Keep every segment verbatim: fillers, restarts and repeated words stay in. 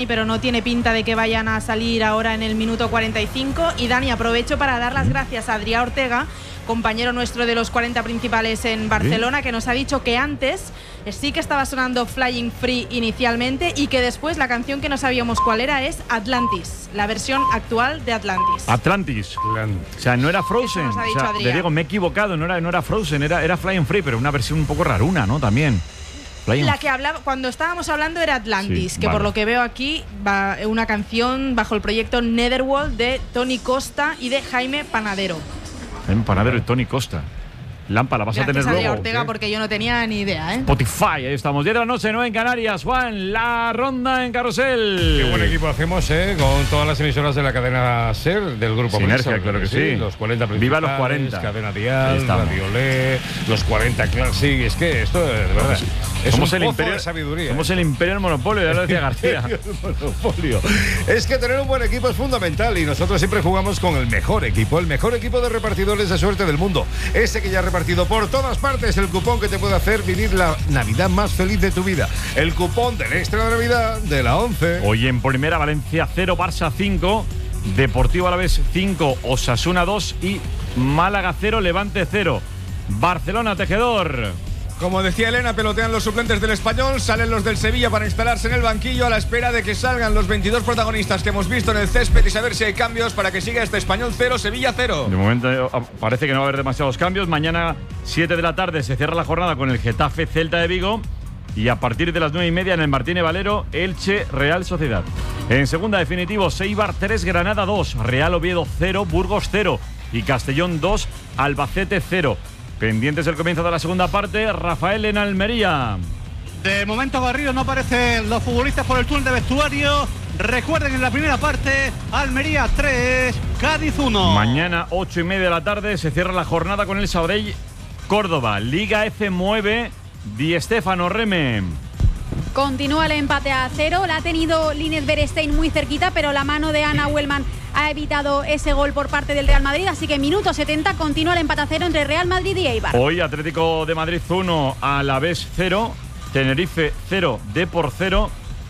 pero no tiene pinta de que vayan a salir ahora en el minuto cuarenta y cinco. Y Dani, aprovecho para dar las gracias a Adrià Ortega, compañero nuestro de los cuarenta principales en Barcelona, ¿sí?, que nos ha dicho que antes sí que estaba sonando Flying Free inicialmente y que después la canción que no sabíamos cuál era es Atlantis, la versión actual de Atlantis. Atlantis. O sea, no era Frozen. Eso nos ha dicho o sea, Adrià. le digo, me he equivocado, no era, no era Frozen, era, era Flying Free, pero una versión un poco raruna, ¿no? También. Flying. La que hablaba cuando estábamos hablando era Atlantis, Sí, que vale. por lo que veo aquí va una canción bajo el proyecto Netherworld de Tony Costa y de Jaime Panadero. Jaime Panadero y Tony Costa. Lampa, la vas Gracias a tener a Adrià luego. Ortega, ¿qué? porque yo no tenía ni idea, ¿eh? Spotify, ahí estamos. diez de la noche, nueve en Canarias. Juan, la ronda en Carrusel. Qué buen equipo hacemos, ¿eh? Con todas las emisoras de la cadena SER, del grupo Sinergia, Prisa, claro que sí. Los cuarenta principales. Viva los cuarenta. Cadena Ahí Dial, estamos. Radio Olé, los cuarenta Classic. Es que esto, de verdad, es Somos un el pozo imperio de sabiduría. Somos el imperio del monopolio, ya lo decía García. Monopolio. Es que tener un buen equipo es fundamental y nosotros siempre jugamos con el mejor equipo, el mejor equipo de repartidores de suerte del mundo. Ese que ya ha repartido por todas partes el cupón que te puede hacer vivir la Navidad más feliz de tu vida. El cupón del extra de Navidad de la once. Hoy en primera, Valencia cero, Barça cinco, Deportivo Alavés cinco, Osasuna dos y Málaga cero, Levante cero. Barcelona, Tejedor. Como decía Elena, pelotean los suplentes del Español, salen los del Sevilla para instalarse en el banquillo a la espera de que salgan los veintidós protagonistas que hemos visto en el césped y saber si hay cambios para que siga este Español cero, Sevilla cero. De momento eh, parece que no va a haber demasiados cambios. Mañana, siete de la tarde, se cierra la jornada con el Getafe Celta de Vigo. Y a partir de las nueve y media en el Martínez Valero, Elche Real Sociedad. En segunda, definitivo, Eibar tres, Granada dos, Real Oviedo cero, Burgos cero y Castellón dos, Albacete cero. Pendientes del comienzo de la segunda parte, Rafael en Almería. De momento Garrido no aparecen los futbolistas por el túnel de vestuario. Recuerden, en la primera parte, Almería tres, Cádiz uno. Mañana, ocho y media de la tarde, se cierra la jornada con el Sabadell Córdoba. Liga F mueve Di Stéfano, Reme. Continúa el empate a cero. La ha tenido Linez Berestein muy cerquita, pero la mano de Ana Huelman ha evitado ese gol por parte del Real Madrid. Así que minuto setenta, continúa el empate a cero entre Real Madrid y Eibar. Hoy Atlético de Madrid uno, Alavés cero, Tenerife cero, Depor cero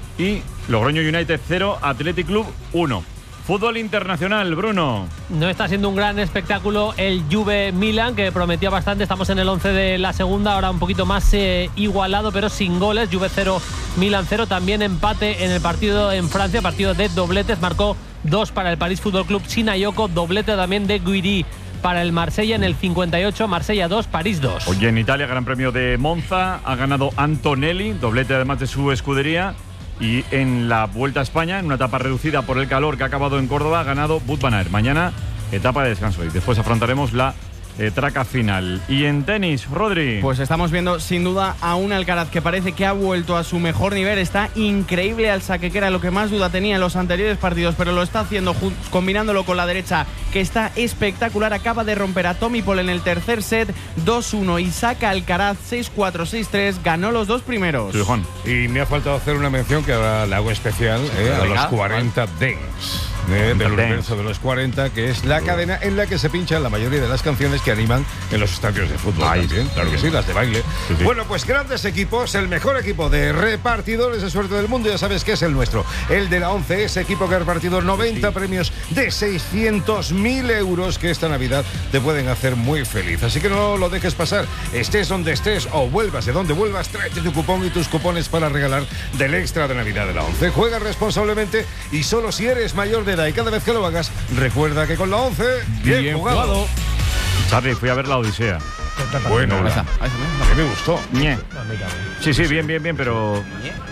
y Logroño United cero, Athletic Club uno. Fútbol internacional, Bruno. No está siendo un gran espectáculo el Juve Milan, que prometía bastante. Estamos en el once de la segunda, ahora un poquito más eh, igualado, pero sin goles. Juve cero, Milan cero. También empate en el partido en Francia, partido de dobletes. Marcó dos para el París Fútbol Club Sinayoko, doblete también de Guiri para el Marsella en el cincuenta y ocho, Marsella dos, París dos. Oye, en Italia, Gran Premio de Monza, ha ganado Antonelli, doblete además de su escudería. Y en la Vuelta a España, en una etapa reducida por el calor que ha acabado en Córdoba, ha ganado Wout van Aert. Mañana, etapa de descanso y después afrontaremos la eh, traca final. Y en tenis, Rodri. Pues estamos viendo sin duda a un Alcaraz que parece que ha vuelto a su mejor nivel. Está increíble al saque, que era lo que más duda tenía en los anteriores partidos, pero lo está haciendo combinándolo con la derecha, que está espectacular. Acaba de romper a Tommy Paul en el tercer set, dos uno, y saca a Alcaraz seis cuatro, seis tres. Ganó los dos primeros. Sí, Juan. Y me ha faltado hacer una mención que ahora la hago especial, eh, a los cuarenta Dance. Eh, del universo de los cuarenta, que es la cadena en la que se pinchan la mayoría de las canciones que animan en los estadios de fútbol. Ay, también, claro que sí, las de baile. Sí, sí. Bueno, pues grandes equipos, el mejor equipo de repartidores de suerte del mundo, ya sabes que es el nuestro, el de la once, ese equipo que ha repartido noventa sí. premios de seiscientos mil euros que esta Navidad te pueden hacer muy feliz. Así que no lo dejes pasar, estés donde estés o vuelvas de donde vuelvas, tráete tu cupón y tus cupones para regalar del extra de Navidad de la once. Juega responsablemente y solo si eres mayor de edad, y cada vez que lo hagas, recuerda que con la once, bien, bien jugado. jugado. Charlie, fui a ver la Odisea. Bueno, Esa. a mí me gustó. Ñe. Sí, sí, bien, bien, bien, pero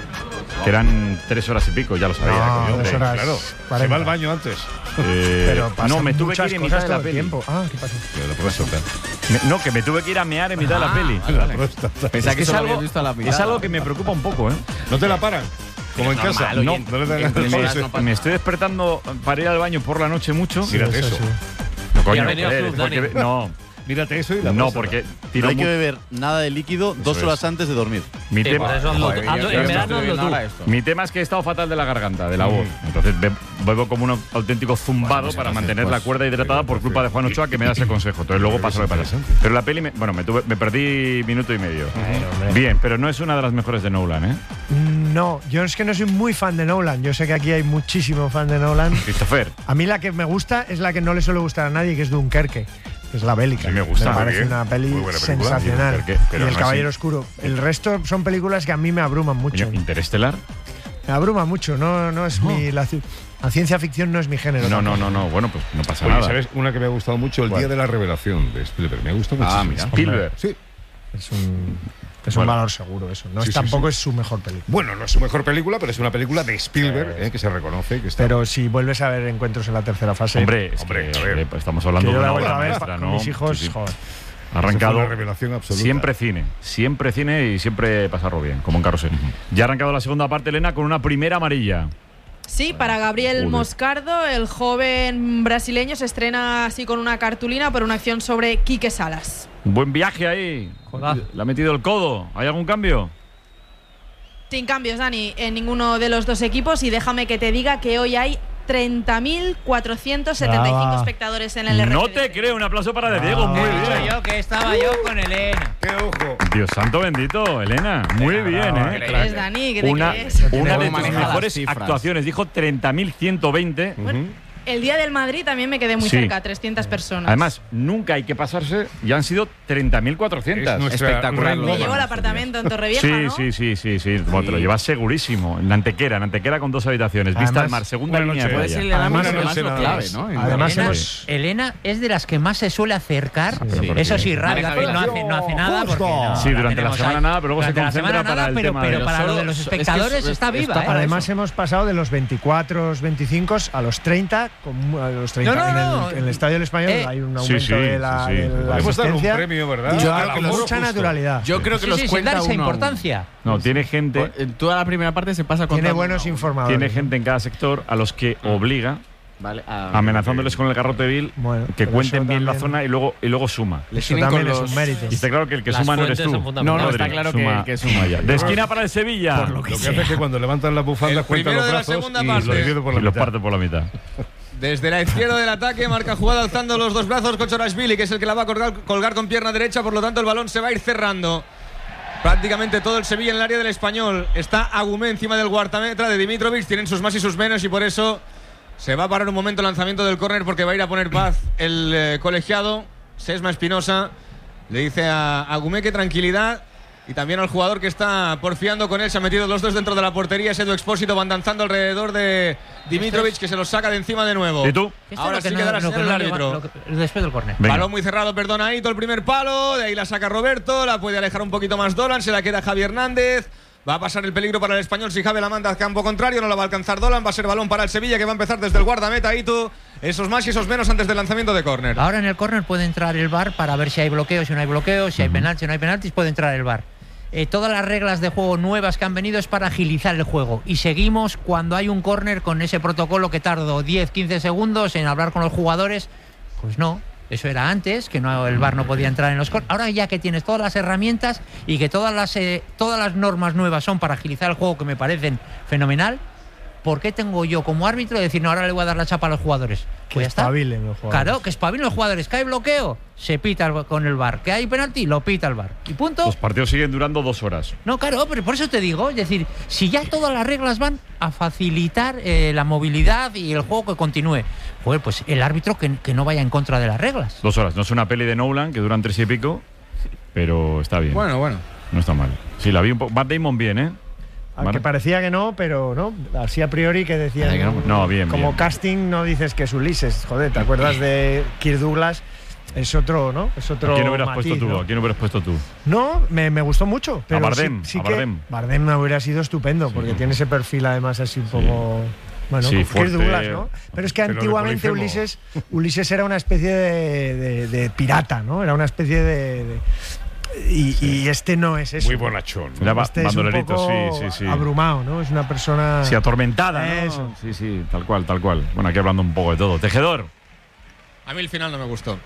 que eran tres horas y pico, ya lo sabía. No, coño, tres horas Claro, cuarenta. se va al baño antes. Eh, Pero pasan no, me tuve que muchas ir en mitad cosas de la todo el peli. tiempo. Ah, ¿qué pasó? La próstata. Me- no, que me tuve que ir a mear en mitad de la peli. La próstata. Pensaba que Es eso lo algo, habías visto a la es mirada. algo que me preocupa un poco, ¿eh? ¿No te la paran? Como en normal, casa. oye, No, en- no le dan en primeras ganas. no pasa. Me estoy despertando para ir al baño por la noche mucho. Mírate eso, eso. sí. No, Y coño, ha venido joder, Club, es porque- Dani. no, Mírate eso y la no, próstata. porque No tiro hay que mu- beber nada de líquido dos es. horas antes de dormir. mi, Sí, tema, por eso hazlo Joder, tú. Hazlo- yo- en yo verano estoy hazlo viendo tú. ahora esto. mi tema es que he estado fatal de la garganta, de la voz. Entonces be- bebo como un auténtico zumbado pues para entonces, mantener pues, la cuerda hidratada por culpa de Juan Ochoa, que me da ese consejo. Entonces luego pasa lo que pasa. Pero la peli, me, bueno, me, tuve, me perdí minuto y medio. Bien, pero no es una de las mejores de Nolan, ¿eh? Mm, No, yo es que no soy muy fan de Nolan. Yo sé que aquí hay muchísimo fan de Nolan. Christopher. A mí la que me gusta es la que no le suele gustar a nadie, que es Dunkerque. Que es la bélica. Sí, me gusta. Me parece bien. una peli Muy buena película. sensacional. Dunkerque, Y pero El no Caballero así. Oscuro. El resto son películas que a mí me abruman mucho. Coño, Interestelar. Me abruma mucho. No, no es mi. La, ci- la ciencia ficción no es mi género. No, no, tampoco. no, no. Bueno, pues no pasa Oye, nada. ¿sabes una que me ha gustado mucho? El ¿Cuál? Día de la Revelación de Spielberg. Me gusta mucho. Ah, mira. Spielberg. Sí. Es un, es Bueno. un valor seguro eso. No Sí, es, sí, tampoco sí. es su mejor película. Bueno, no es su mejor película, pero es una película de Spielberg, eh, que se reconoce que está. Pero si vuelves a ver encuentros en la tercera fase. Hombre, es Hombre, que, a ver. eh, estamos hablando que yo de la una he vuelto obra a ver maestra, con ¿no? mis hijos, Sí, sí. joder. Ha arrancado Eso fue una revelación absoluta. siempre cine, siempre cine y siempre pasarlo bien, como en Carrusel. Ya ha arrancado la segunda parte, Elena, con una primera amarilla. Sí, para Gabriel Joder. Moscardo, el joven brasileño se estrena así con una cartulina por una acción sobre Quique Salas. Un buen viaje ahí. Jodazo. Le ha metido el codo. ¿Hay algún cambio? Sin cambios, Dani, en ninguno de los dos equipos, y déjame que te diga que hoy hay treinta mil cuatrocientos setenta y cinco Brava. espectadores en el R F D. No te creo. Un aplauso para De Diego. Muy He dicho bien. yo que estaba yo con Elena. ¡Qué ojo! Dios santo bendito, Elena. Muy bien, brava, ¿Qué ¿eh? crees, Dani? ¿Qué te Una, crees? una de tus maneja las mejores cifras. actuaciones. Dijo treinta mil ciento veinte. Bueno, el día del Madrid también me quedé muy Sí. cerca, trescientas personas. Además, nunca hay que pasarse. Ya han sido treinta mil cuatrocientos. Es nuestra Espectacular. reina. me Bueno, llevo el estos apartamento en Torrevieja, Sí, ¿no? sí, sí, sí, sí. Bueno, te lo llevas segurísimo. En Antequera, en Antequera con dos habitaciones. Vista Además, al mar, segunda buena línea de noche. Puede playa. ser la Además, más, no más sé lo nada clave, de eso. ¿no? Además, Elena, hemos- Elena es de las que más se suele acercar. Sí, Eso sí, raro. Maneja No bien. hace, no hace nada. Porque no, Sí, la durante la tenemos semana ahí. nada, pero luego se Durante la concentra semana para nada, el pero, tema pero de- para Solo- lo de los es que es- espectadores es- está está viva. ¿eh? para Además eso. hemos pasado de los veinticuatro, veinticinco a los treinta, con, a los treinta No, no, en, no. el, en el Estadio del Español Eh, hay un sí, aumento sí, de la, sí, sí. de la Hemos dado un asistencia premio, ¿verdad? y Yo yo creo que con los- mucha justo. naturalidad. Yo creo que Sí, los sí, sin cuenta dar esa uno a uno. importancia. No, tiene gente, Por- En toda la primera parte se pasa con Tiene buenos informadores. tiene gente en cada sector a los que obliga, Vale, a- amenazándoles con el garrote vil, Bueno, que pero cuenten eso bien la también- zona y luego, y luego suma. les Eso tienen también con es los- un mérito. Y está claro que el que Las suma no eres fuentes tú. son fundamentales. No, no, está Rodri, claro que suma- el que suma. suma ya. De esquina para el Sevilla. Lo que hace es que cuando levantan la bufanda El cuentan primero los de la brazos segunda y parte. lo divide por la Y los mitad. parte por la mitad. Desde la izquierda del ataque, marca jugada alzando los dos brazos Kochorashvili, que es el que la va a colgar, colgar con pierna derecha, por lo tanto el balón se va a ir cerrando. Prácticamente todo el Sevilla en el área del Español. Está Agumé encima del guardameta de Dimitrovic, tienen sus más y sus menos y por eso se va a parar un momento el lanzamiento del córner porque va a ir a poner paz el eh, colegiado. Sesma Espinosa le dice a Agumé que tranquilidad. Y también al jugador que está porfiando con él, se han metido los dos dentro de la portería. Es Edu Expósito, van danzando alrededor de Dimitrovic, que se los saca de encima de nuevo. ¿Y tú? Esto Ahora es lo sí que que no- dará lo que señal no el le va- árbitro. lo que- después del córner. Venga. Balón muy cerrado, perdona Aito, el primer palo. De ahí la saca Roberto, la puede alejar un poquito más Dolan, se la queda Javi Hernández. Va a pasar el peligro para el Español si Javi la manda al campo contrario, no la va a alcanzar Dolan. Va a ser balón para el Sevilla, que va a empezar desde el guardameta Aito. Esos más y esos menos antes del lanzamiento de córner. Ahora en el córner puede entrar el V A R para ver si hay bloqueos, si no hay bloqueos, si hay penaltis, si no hay penaltis, puede entrar el V A R. Eh, todas las reglas de juego nuevas que han venido es para agilizar el juego. Y seguimos cuando hay un córner con ese protocolo que tardo diez, quince segundos en hablar con los jugadores. Pues no, eso era antes, que no, el V A R no podía entrar en los córneres. Ahora ya que tienes todas las herramientas y que todas las, eh, todas las normas nuevas son para agilizar el juego, que me parecen fenomenal, ¿por qué tengo yo como árbitro decir, no, ahora le voy a dar la chapa a los jugadores? Que Pues ya está. espabilen los jugadores. Claro, que espabilen los jugadores. Que hay bloqueo, se pita el- con el V A R. Que hay penalti, lo pita el V A R. Y punto. Los partidos siguen durando dos horas. No, claro, pero por eso te digo, es decir, si ya todas las reglas van a facilitar eh, la movilidad y el juego que continúe, pues, pues el árbitro que, que no vaya en contra de las reglas. Dos horas. No es una peli de Nolan que duran tres y pico, pero está bien. Bueno, bueno. No está mal. Sí, la vi un poco. Matt Damon bien, ¿eh? Aunque Mar- parecía que no, pero no. Así a priori que decían. Ay, que no. No, bien, Como bien. casting no dices que es Ulises. Joder, ¿te acuerdas de Kirk Douglas? Es otro, ¿no? Es otro. ¿A quién hubieras matiz, puesto tú? ¿no? ¿A quién hubieras puesto tú? No, me, me gustó mucho. Pero Bardem, sí, sí a que Bardem. Bardem me hubiera sido estupendo, porque tiene ese perfil además así un poco. Bueno, Sí, Kirk fuerte. Douglas, ¿no? Pero es que Pero de antiguamente Polifemo. Ulises, Ulises era una especie de, de- de pirata, ¿no? Era una especie de. de- y, y este no es eso. Muy bonachón. ¿no? Era ba- Este es un bandolerito, poco sí, sí, sí. abrumado, ¿no? Es una persona. Sí, atormentada, ¿no? Eso. Sí, sí, tal cual, tal cual. Bueno, aquí hablando un poco de todo. Tejedor. A mí el final no me gustó.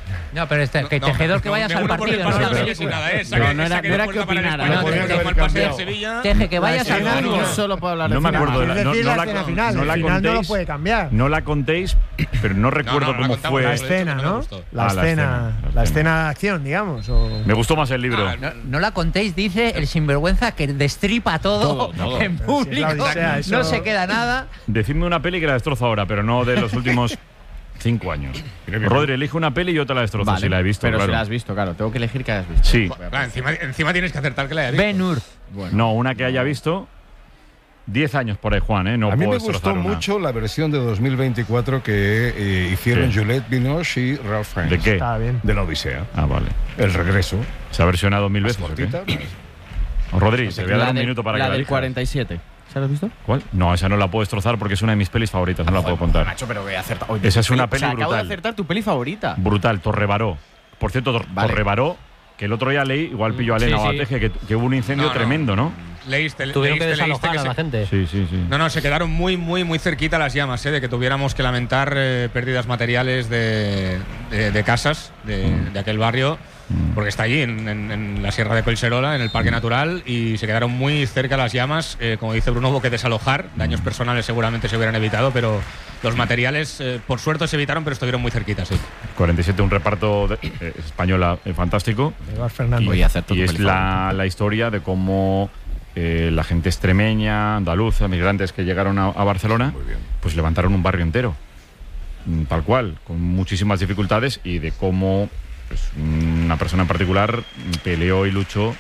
No, pero este, que Tejedor que vayas al partido, no la película. No, no era, no era que opinara. Teje, que vayas al final. partido. Solo puedo hablar de No me acuerdo. Es No, decir, no la la, escena final. no El la final no lo contéis. puede cambiar. No la contéis, pero no recuerdo No, no, la cómo contamos, fue. La lo he escena, dicho, no me ¿no? gustó. La Ah, la escena, escena, la la escena. escena de acción, digamos. o- Me gustó más el libro. No, no la contéis, dice el sinvergüenza que destripa todo, Todo, todo. en Pero si es público. la Odisea, eso- No se queda nada. Decidme una peli que la destrozo ahora, pero no de los últimos cinco años. Rodri, elige una peli y yo te la destrozo Vale, si la he visto. pero claro. si la has visto, claro. Tengo que elegir que hayas visto. Sí. Claro, encima, encima tienes que acertar que la haya visto. Ben-Hur. No, una que haya visto. Diez años por ahí, Juan, ¿eh? No A mí puedo me gustó destrozar una. mucho la versión de dos mil veinticuatro que eh, hicieron ¿Qué? Juliette Binoche y Ralph Fiennes. ¿De qué? Está bien. De la Odisea. Ah, vale. El regreso. Se ha versionado mil Más veces. ¿o qué? cortita. Rodri, te voy a dar La un del- minuto para la que la del elijas. cuarenta y siete. ¿Se la has visto? ¿Cuál? No, esa no la puedo destrozar porque es una de mis pelis favoritas, no la puedo contar. Macho, pero voy a acertar. Oye, Esa es una o sea, peli acabo de brutal. acertar tu peli favorita. Brutal, Torrebaró. Por cierto, Tor- Vale. Torrebaró, que el otro día leí, igual pillo a Elena Sí, o a sí. Teje, que, que hubo un incendio No, no. tremendo, ¿no? Leíste, Tuvieron que leíste, leíste desalojar que a se- la gente. Sí, sí, sí. No, no, se quedaron muy, muy, muy cerquita las llamas, ¿eh? De que tuviéramos que lamentar eh, pérdidas materiales de, de, de casas de, de aquel barrio, porque está allí, en, en- en la Sierra de Collserola, en el Parque Natural, y se quedaron muy cerca las llamas. Eh, como dice Bruno, hubo que desalojar. Daños personales seguramente se hubieran evitado, pero los materiales, eh, por suerte, se evitaron, pero estuvieron muy cerquitas, sí. cuarenta y siete, un reparto de- eh, española eh, fantástico. Eduard Fernández. Y, Voy a hacer tu y es peli la, favorita. la historia de cómo eh, la gente extremeña, andaluza, migrantes que llegaron a, a Barcelona, pues levantaron un barrio entero. Mm, Tal cual, con muchísimas dificultades, y de cómo pues, una persona en particular peleó y luchó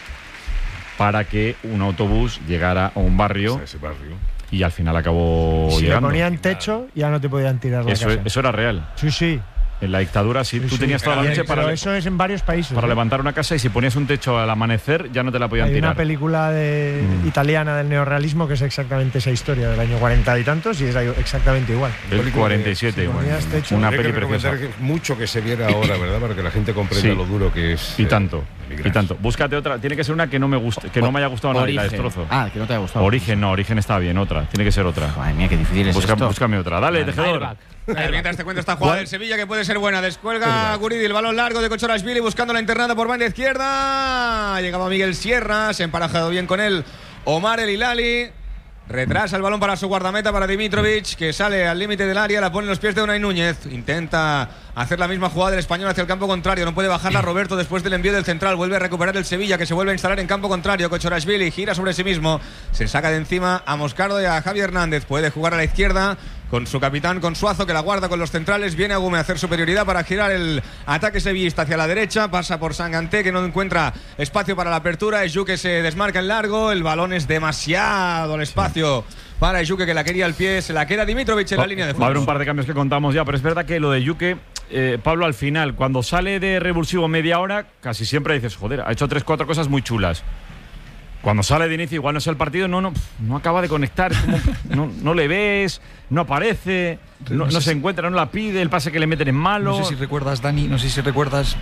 para que un autobús llegara a un barrio Ese barrio. y al final acabó Si le llegando. ponían techo, ya no te podían tirar la Eso, casa. eso era real. Sí, sí. En la dictadura, sí, sí, tú sí. tenías toda la Pero noche para, le- eso es en varios países. para ¿eh? levantar una casa, y si ponías un techo al amanecer ya no te la podían Hay tirar. una película de, Mm. italiana del neorrealismo que es exactamente esa historia del año cuarenta y tantos y es exactamente igual. El película cuarenta y siete, de- bueno, ponías techo. una Habría peli que preciosa. recomendar que mucho que se viera ahora, ¿verdad? Para que la gente comprenda Sí. lo duro que es. Y eh, tanto, y emigrar. tanto. Búscate otra, tiene que ser una que no me guste, que no me haya gustado nada y la Origen. destrozo. Ah, que no te haya gustado. Origen, no, Origen está bien, otra, tiene que ser otra. Madre mía, qué difícil es Busca- esto. búscame otra. Dale, tejedor. Airbag. A ver, mientras te cuento esta jugada del Sevilla que puede ser buena. Descuelga Guridi, el balón largo de Kochorashvili buscando la internada por banda izquierda. Llegaba Miguel Sierra, se ha emparejado bien con él Omar El Hilali. Retrasa el balón para su guardameta, para Dimitrovic, que sale al límite del área, la pone en los pies de Unai Núñez. Intenta hacer la misma jugada del español hacia el campo contrario. No puede bajarla Roberto después del envío del central. Vuelve a recuperar el Sevilla, que se vuelve a instalar en campo contrario. Kochorashvili gira sobre sí mismo. Se saca de encima a Moscardo y a Javi Hernández. Puede jugar a la izquierda con su capitán, con Suazo, que la guarda con los centrales. Viene Agume a hacer superioridad para girar el ataque sevillista hacia la derecha. Pasa por Sanganté, que no encuentra espacio para la apertura. Ejuke se desmarca en largo. El balón es demasiado el espacio para Ejuke, que la quería al pie. Se la queda Dimitrovic en la línea de Va a haber un fondo. par de cambios que contamos ya, pero es verdad que lo de Yuke, eh, Pablo, al final, cuando sale de revulsivo media hora, casi siempre dices, joder, ha hecho tres, cuatro cosas muy chulas. Cuando sale de inicio, igual no es el partido, no, no, no acaba de conectar, es como, no, no le ves, no aparece, no, no se encuentra, no la pide, el pase que le meten es malo. No sé si recuerdas, Dani, no sé si recuerdas.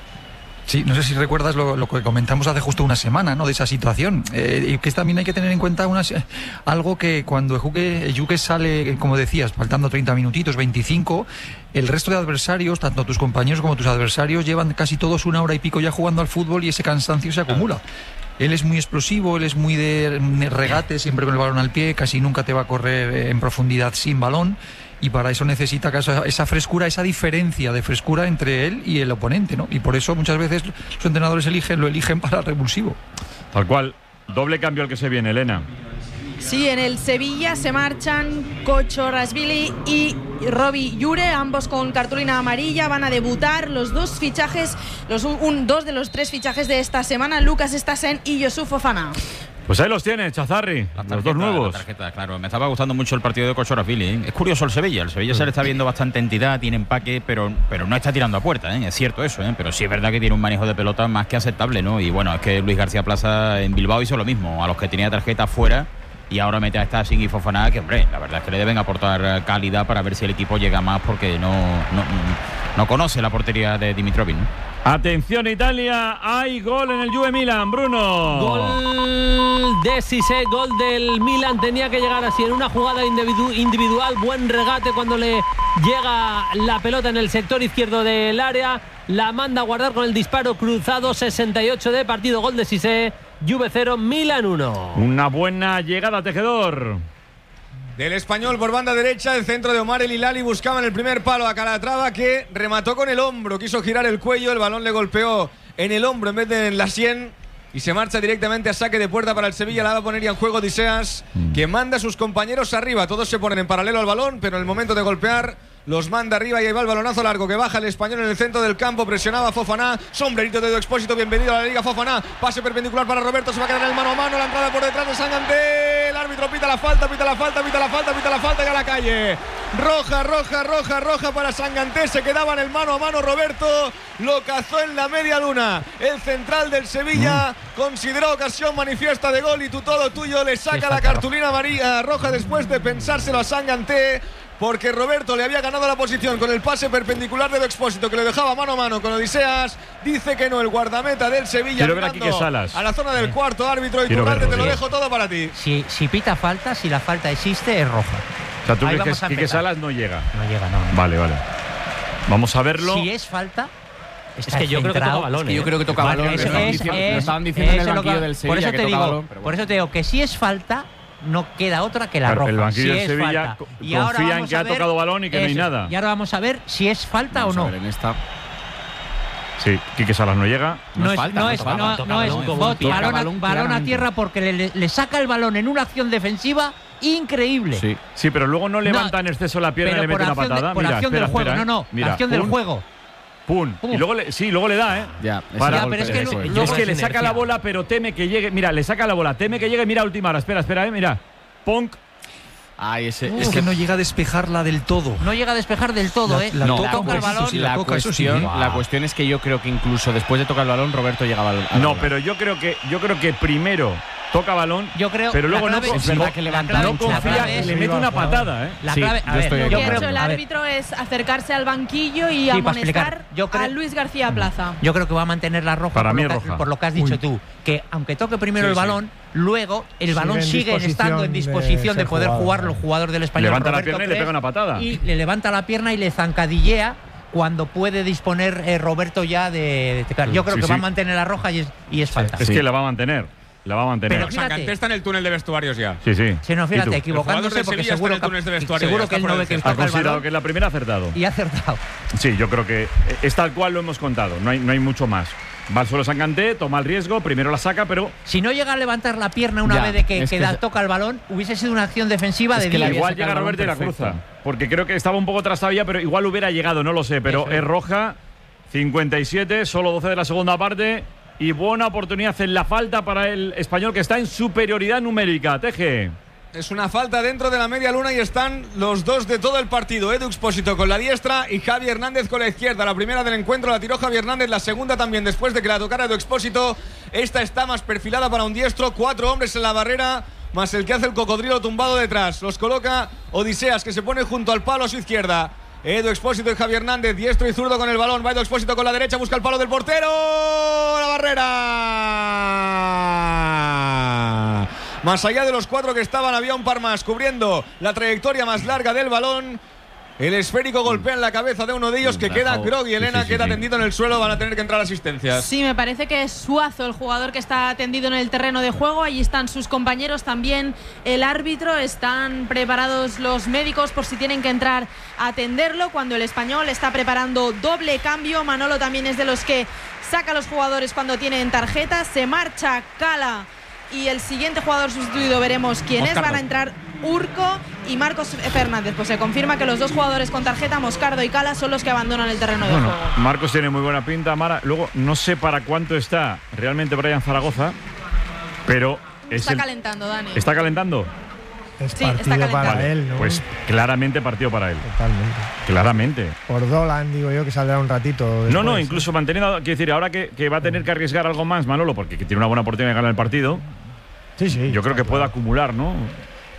Sí, no sé si recuerdas lo, lo que comentamos hace justo una semana, ¿no? De esa situación. Eh, y que también hay que tener en cuenta unas, eh, algo que cuando Ejuke, Ejuke sale, como decías, faltando treinta minutitos, veinticinco, el resto de adversarios, tanto tus compañeros como tus adversarios, llevan casi todos una hora y pico ya jugando al fútbol y ese cansancio se acumula. Él es muy explosivo, él es muy de regate, siempre con el balón al pie, casi nunca te va a correr en profundidad sin balón. Y para eso necesita esa, esa frescura, esa diferencia de frescura entre él y el oponente, ¿no? Y por eso muchas veces los entrenadores eligen, lo eligen para el revulsivo. Tal cual, doble cambio el que se viene, Elena. Sí, en el Sevilla se marchan Kochorashvili y Robbie Llure, ambos con cartulina amarilla. Van a debutar los dos fichajes, los un, un- dos de los tres fichajes de esta semana, Lucas Stassen y Youssouf Fofana. Pues ahí los tienes, Chazarri, los dos nuevos. La tarjeta, claro. Me estaba gustando mucho el partido de Kochorashvili, ¿eh? Es curioso el Sevilla. El Sevilla se le está viendo bastante entidad, tiene empaque, pero, pero no está tirando a puerta, ¿eh? Es cierto eso, ¿eh? Pero sí es verdad que tiene un manejo de pelota más que aceptable, ¿no? Y bueno, es que Luis García Plaza en Bilbao hizo lo mismo. A los que tenía tarjeta fuera y ahora mete a Stassen y Fofana, que hombre, la verdad es que le deben aportar calidad para ver si el equipo llega más, porque no, no no conoce la portería de Dimitrovic, ¿no? Atención Italia, hay gol en el Juve Milan, Bruno. Gol de Cissé, gol del Milan, tenía que llegar así en una jugada individu individual, buen regate cuando le llega la pelota en el sector izquierdo del área, la manda a guardar con el disparo cruzado, sesenta y ocho de partido, gol de Cissé, Juve cero, Milan uno. Una buena llegada, Tejedor. Del Español por banda derecha, el centro de Omar El Hilali buscaba en el primer palo a Calatrava, que remató con el hombro, quiso girar el cuello, el balón le golpeó en el hombro en vez de en la sien y se marcha directamente a saque de puerta para el Sevilla. La va a poner ya en juego Odiseas, que manda a sus compañeros arriba, todos se ponen en paralelo al balón, pero en el momento de golpear los manda arriba y ahí va el balonazo largo que baja el Español en el centro del campo, presionaba Fofana, sombrerito de Edu Expósito, bienvenido a la Liga Fofana, pase perpendicular para Roberto, se va a quedar en el mano a mano, la entrada por detrás de Sanganté, el árbitro pita la falta, pita la falta, pita la falta, pita la falta y a la calle, roja, roja, roja, roja para Sanganté, se quedaba en el mano a mano Roberto, lo cazó en la media luna, el central del Sevilla, mm. consideró ocasión manifiesta de gol y tú todo tuyo, le saca la cartulina amarilla roja después de pensárselo a Sanganté, porque Roberto le había ganado la posición con el pase perpendicular de Edu Expósito, que le dejaba mano a mano con Odiseas. Dice que no, el guardameta del Sevilla. Quiero ver a Quique Salas. A la zona del cuarto árbitro. Y Turralde, te lo dejo todo para ti. Si, si pita falta, si la falta existe, es roja. O sea, tú Ahí crees que Quique Salas no llega. No llega, no, no. Vale, vale. Vamos a verlo. Si es falta. Es que yo creo que toca balón. Es que yo creo que toca vale, balón. Es, estaban es, diciendo, es, estaban diciendo es, en el banquillo que, del Sevilla por eso que te toca digo, balón. Pero por eso te digo que si es falta, no queda otra que la claro, roja. El banquillo si del es Sevilla falta. y confía en que ha tocado balón y que eso, no hay nada. Y ahora vamos a ver si es falta vamos o no. A ver en esta. Sí, Quique Salas no llega. No, no es falta, no es, no, no, no es bot, balón, balón, balón a tierra porque le, le saca el balón en una acción defensiva increíble. Sí, sí, pero luego no levanta no, en exceso la pierna y le mete una patada. De, por mira, acción espera, del juego, espera, no, no, mira, acción pum, del juego. Pum. Pum. Y luego le, sí, luego le da, ¿eh? Ya, Para, ya pero es que, lo, es que le saca la bola, pero teme que llegue. Mira, le saca la bola, teme que llegue. Mira, última hora. Espera, espera, ¿eh? Mira. Punk. Ay, ese, es que no llega a despejarla del todo. No llega a despejar del todo, la, ¿eh? La no, toca, toca el balón. Sí, la, la, toca, cuestión, sí, la cuestión es que yo creo que incluso después de tocar el balón, Roberto llegaba al balón. No, pero yo creo que yo creo que primero toca balón, yo creo, pero luego no, es verdad que levanta no confía y le mete una patada, ¿eh? La clave, sí, a ver, lo yo que ha creo, hecho el árbitro es acercarse al banquillo y sí, amonestar creo, a Luis García Plaza. Yo creo que va a mantener la roja, Para por, mí lo que, roja. por lo que has dicho Uy. tú, que aunque toque primero sí, el balón, sí. luego el balón sigue, sigue estando en disposición de, de poder jugar el jugador del Español. Levanta Roberto la pierna Cres, y le pega una patada. Y le levanta la pierna y le zancadillea cuando puede disponer eh, Roberto ya de, de Yo creo sí, que sí. va a mantener la roja y es, y es falta. Es sí. que la va a mantener. La va a mantener. Pero Sanganté está en el túnel de vestuarios ya. Sí, sí. Sí, no, fíjate, equivocándose porque seguro, de seguro que él no ve que ha considerado que es la primera acertado. Y ha acertado. Sí, yo creo que es tal cual lo hemos contado. No hay, no hay mucho más. Va al suelo Sanganté, toma el riesgo, primero la saca, pero si no llega a levantar la pierna una ya, vez de que, que, que da, toca el balón, hubiese sido una acción defensiva es de que diez. Igual llega Roberto y la cruza, porque creo que estaba un poco trastabilla, pero igual hubiera llegado, no lo sé, pero Eso es. es roja, cincuenta y siete, solo doce de la segunda parte. Y buena oportunidad en la falta para el Español, que está en superioridad numérica. Teje. Es una falta dentro de la media luna y están los dos de todo el partido. Edu Expósito con la diestra y Javi Hernández con la izquierda. La primera del encuentro la tiró Javi Hernández, la segunda también después de que la tocara Edu Expósito. Esta está más perfilada para un diestro. Cuatro hombres en la barrera, más el que hace el cocodrilo tumbado detrás. Los coloca Odiseas, que se pone junto al palo a su izquierda. Edu Expósito y Javi Hernández, diestro y zurdo con el balón. Va Edu Expósito con la derecha, busca el palo del portero. La barrera. Más allá de los cuatro que estaban, había un par más cubriendo la trayectoria más larga del balón. El esférico golpea en la cabeza de uno de ellos, que queda groggy. Elena, sí, sí, sí, queda sí. tendido en el suelo. Van a tener que entrar asistencias. Sí, me parece que es Suazo el jugador que está tendido en el terreno de juego. Allí están sus compañeros, también el árbitro. Están preparados los médicos por si tienen que entrar a atenderlo. Cuando el Español está preparando doble cambio, Manolo también es de los que saca a los jugadores cuando tienen tarjeta. Se marcha Cala y el siguiente jugador sustituido veremos quién Moscardo. es. Van a entrar Urco y Marcos Fernández. Pues se confirma que los dos jugadores con tarjeta, Moscardo y Cala, son los que abandonan el terreno de bueno, juego. Marcos tiene muy buena pinta, Mara. Luego no sé para cuánto está realmente Brian Zaragoza, pero es está el... calentando, Dani. ¿Está calentando? Es sí, partido está para vale, él, ¿no? Pues claramente partido para él. Totalmente. Claramente. Por Dolan, digo yo, que saldrá un ratito después. No, no, incluso manteniendo, quiero decir, ahora que, que va a tener que arriesgar algo más Manolo, porque tiene una buena oportunidad de ganar el partido. Sí, sí. Yo creo que claro. puede acumular, ¿no?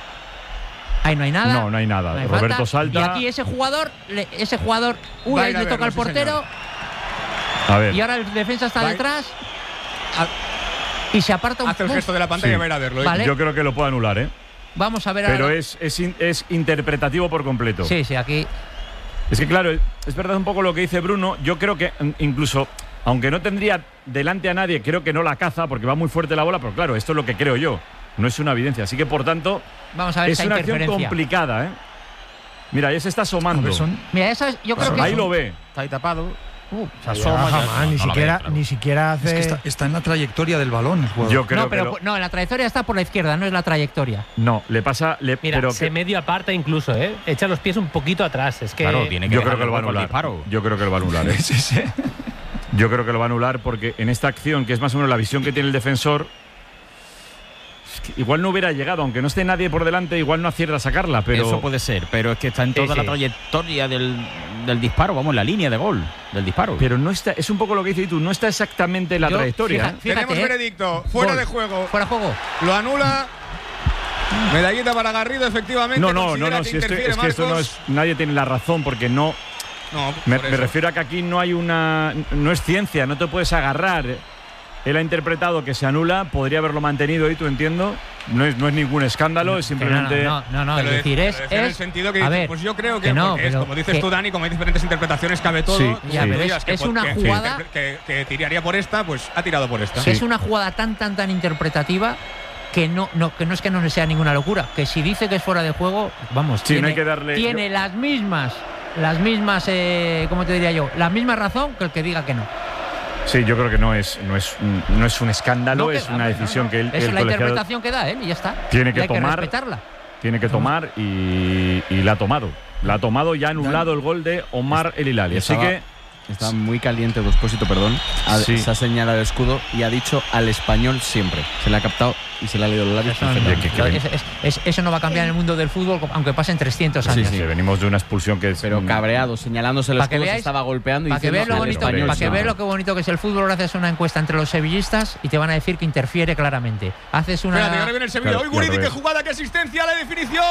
Ahí no hay nada. No, no hay nada. No hay Roberto falta. salta. Y aquí ese jugador, le- ese jugador, uy, Va a ahí ir a le toca verlo, al sí, portero. A ver. Y ahora el defensa está Va- detrás. A- Y se aparta un Hace el uf, gesto de la pantalla Sí. y va a ir a verlo. ¿eh? Vale. Yo creo que lo puede anular, ¿eh? Vamos a ver Pero ahora. es, es, in- es interpretativo por completo. Sí, sí, aquí. Es que claro, es verdad un poco lo que dice Bruno. Yo creo que mm, incluso, aunque no tendría delante a nadie, creo que no la caza porque va muy fuerte la bola, pero claro, esto es lo que creo yo. No es una evidencia. Así que por tanto, Vamos a ver es esa una acción interferencia. complicada, ¿eh? Mira, ahí se está asomando. A ver, son- Mira, esa es- yo creo que Ahí es- lo ve. Está ahí tapado. Uh, Se asoma. ya- jamás, no, ni, no lo siquiera, ve, claro. ni siquiera hace. Es que está, está en la trayectoria del balón el jugador. Yo creo no, pero que lo- no, la trayectoria está por la izquierda, no es la trayectoria. no, le pasa, le, Mira, pero se que- medio aparta incluso, ¿eh? Echa los pies un poquito atrás. Es que. Claro, tiene que yo creo dejar que lo va a el hueco al anular. disparo. Yo creo que lo va a anular. ¿eh? Sí, sí. Yo creo que lo va a anular porque en esta acción, que es más o menos la visión que tiene el defensor, es que igual no hubiera llegado, aunque no esté nadie por delante, igual no acierta a sacarla, pero Eso puede ser, pero es que está en Sí, toda la sí. trayectoria del, del disparo, vamos, en la línea de gol del disparo. pero no está, es un poco lo que dices tú, no está exactamente en la Yo, trayectoria. fija- ¿eh? fíjate, Tenemos ¿eh? veredicto. Fuera Gol. de juego. Fuera de juego. Lo anula. Medallita para Garrido, efectivamente. No, no, no, considera no, que si esto- interfiere es que esto no Marcos. es, nadie tiene la razón porque no, No, me, por me eso. refiero a que aquí no hay una, no es ciencia, no te puedes agarrar. Él ha interpretado que se anula, podría haberlo mantenido y tú entiendo, no es, no es ningún escándalo, es simplemente... No, no, no, no, Te es lo decir, de- es. te lo decía en el es- sentido que a dices, ver, pues yo creo que, que no, porque es, pero como dices que- tú, Dani, como hay diferentes interpretaciones, cabe todo. Sí, y Ya, tú pero es- digas que es por- una que- jugada- que, que- que tiraría por esta, pues ha tirado por esta. Sí. Es una jugada tan, tan, tan interpretativa que no, no, que no es que no sea ninguna locura. Que si dice que es fuera de juego, vamos, Sí, tiene, no hay que darle- tiene yo- las mismas, las mismas, eh, ¿cómo te diría yo? La misma razón que el que diga que no. Sí, yo creo que no es, no es, un- no es un escándalo, No, que- es una decisión que él, Es el la colegiado interpretación que da él y ya está. tiene que Y hay tomar. que respetarla. tiene que tomar y, y la ha tomado. La ha tomado y ha anulado el gol de Omar El Hilali. Así Estaba- que Está muy caliente Despósito, perdón. Ha- Sí. Se ha señalado el escudo y ha dicho al español siempre. Se le ha captado y se le ha leído los labios. Eso, no- perfectamente. que- que- es- es- es- eso no va a cambiar en el mundo del fútbol, aunque pasen trescientos sí, años. sí, venimos de una expulsión que es Pero cabreado, señalándose el Pa' que escudo, se veáis- estaba golpeando y Para que diciendo veas lo al bonito, español para que siempre. veas lo que bonito que es el fútbol, ahora haces una encuesta entre los sevillistas y te van a decir que interfiere claramente. Haces una. Espérate, que ahora viene el Sevilla. Claro, Hoy y al Guridi, qué revés. jugada, qué asistencia, la definición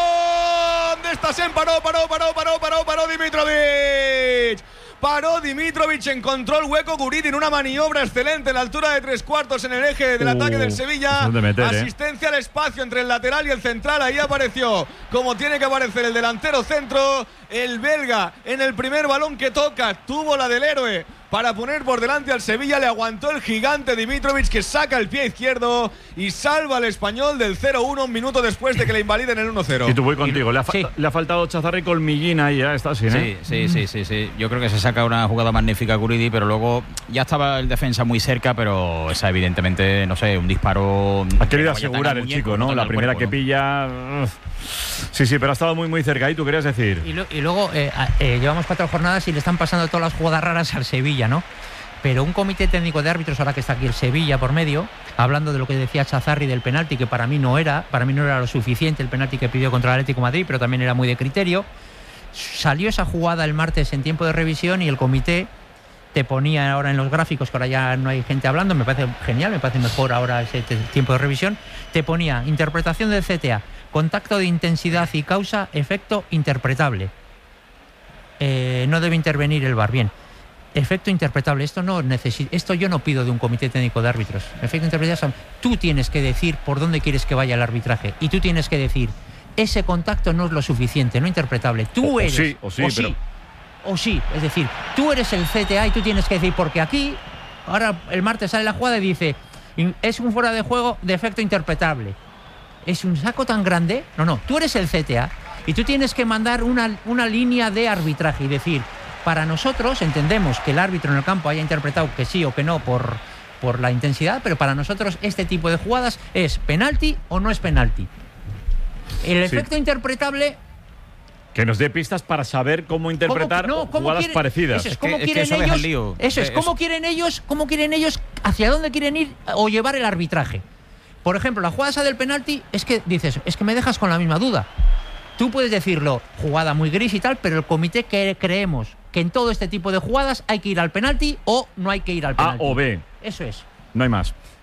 de esta Sen. Paró, paró, paró, paró, paró, paró Dimitrovic. Paró Dimitrovic, encontró el hueco Guridi en una maniobra excelente en la altura de tres cuartos en el eje del Uh, ataque del Sevilla. es donde meter, ¿eh? Asistencia al espacio entre el lateral y el central. Ahí apareció como tiene que aparecer el delantero centro. El belga en el primer balón que toca tuvo la del héroe para poner por delante al Sevilla. Le aguantó el gigante Dimitrovic, que saca el pie izquierdo y salva al español del cero uno un minuto después de que le invaliden el uno cero. Y tú voy contigo. Le ha, fa- Sí. le ha faltado Chazarri Colmillín ahí, ya está así, ¿eh? Sí, sí, sí, sí, sí. Yo creo que se saca una jugada magnífica Guridi, pero luego ya estaba el defensa muy cerca, pero esa evidentemente, no sé, un disparo. Ha querido que vaya tan asegurar al el muñeco, chico, ¿no? tan La al primera cuerpo, que ¿no? pilla. uf. Sí, sí, pero ha estado muy, muy cerca. ¿Y tú querías decir? Y, lo- y luego eh, a- eh, llevamos cuatro jornadas y le están pasando todas las jugadas raras al Sevilla, ¿no? Pero un comité técnico de árbitros, ahora que está aquí el Sevilla por medio, hablando de lo que decía Chazarri del penalti, que para mí no era, para mí no era lo suficiente el penalti que pidió contra el Atlético de Madrid, pero también era muy de criterio. Salió esa jugada el martes en tiempo de revisión y el comité te ponía ahora en los gráficos, que ahora ya no hay gente hablando, me parece genial, me parece mejor ahora ese te- tiempo de revisión, te ponía interpretación del C T A, contacto de intensidad y causa, efecto interpretable. Eh, no debe intervenir el V A R, bien. Efecto interpretable, esto no necesi- esto yo no pido de un comité técnico de árbitros. Efecto interpretable, tú tienes que decir por dónde quieres que vaya el arbitraje y tú tienes que decir, ese contacto no es lo suficiente, no interpretable. Tú O- o eres. sí, o sí, pero- o sí, es decir, tú eres el C T A y tú tienes que decir, porque aquí, ahora el martes sale la jugada y dice, "In- es un fuera de juego de efecto interpretable". ¿Es un saco tan grande? No, no, tú eres el C T A y tú tienes que mandar una, una línea de arbitraje y decir, para nosotros entendemos que el árbitro en el campo haya interpretado que sí o que no por, por la intensidad, pero para nosotros este tipo de jugadas es penalti o no es penalti. El Sí. efecto interpretable... Que nos dé pistas para saber cómo interpretar ¿Cómo- no, cómo jugadas quiere- parecidas. Eso es, Es que- ¿cómo es que quieren eso deja ellos? el lío. Eso es, Eh, ¿cómo eso- quieren ellos? ¿Cómo quieren ellos? ¿Hacia dónde quieren ir o llevar el arbitraje? Por ejemplo, la jugada esa del penalti es que dices, es que me dejas con la misma duda. Tú puedes decirlo, jugada muy gris y tal, pero el comité que creemos que en todo este tipo de jugadas hay que ir al penalti o no hay que ir al A penalti. o B. Eso es. No hay más.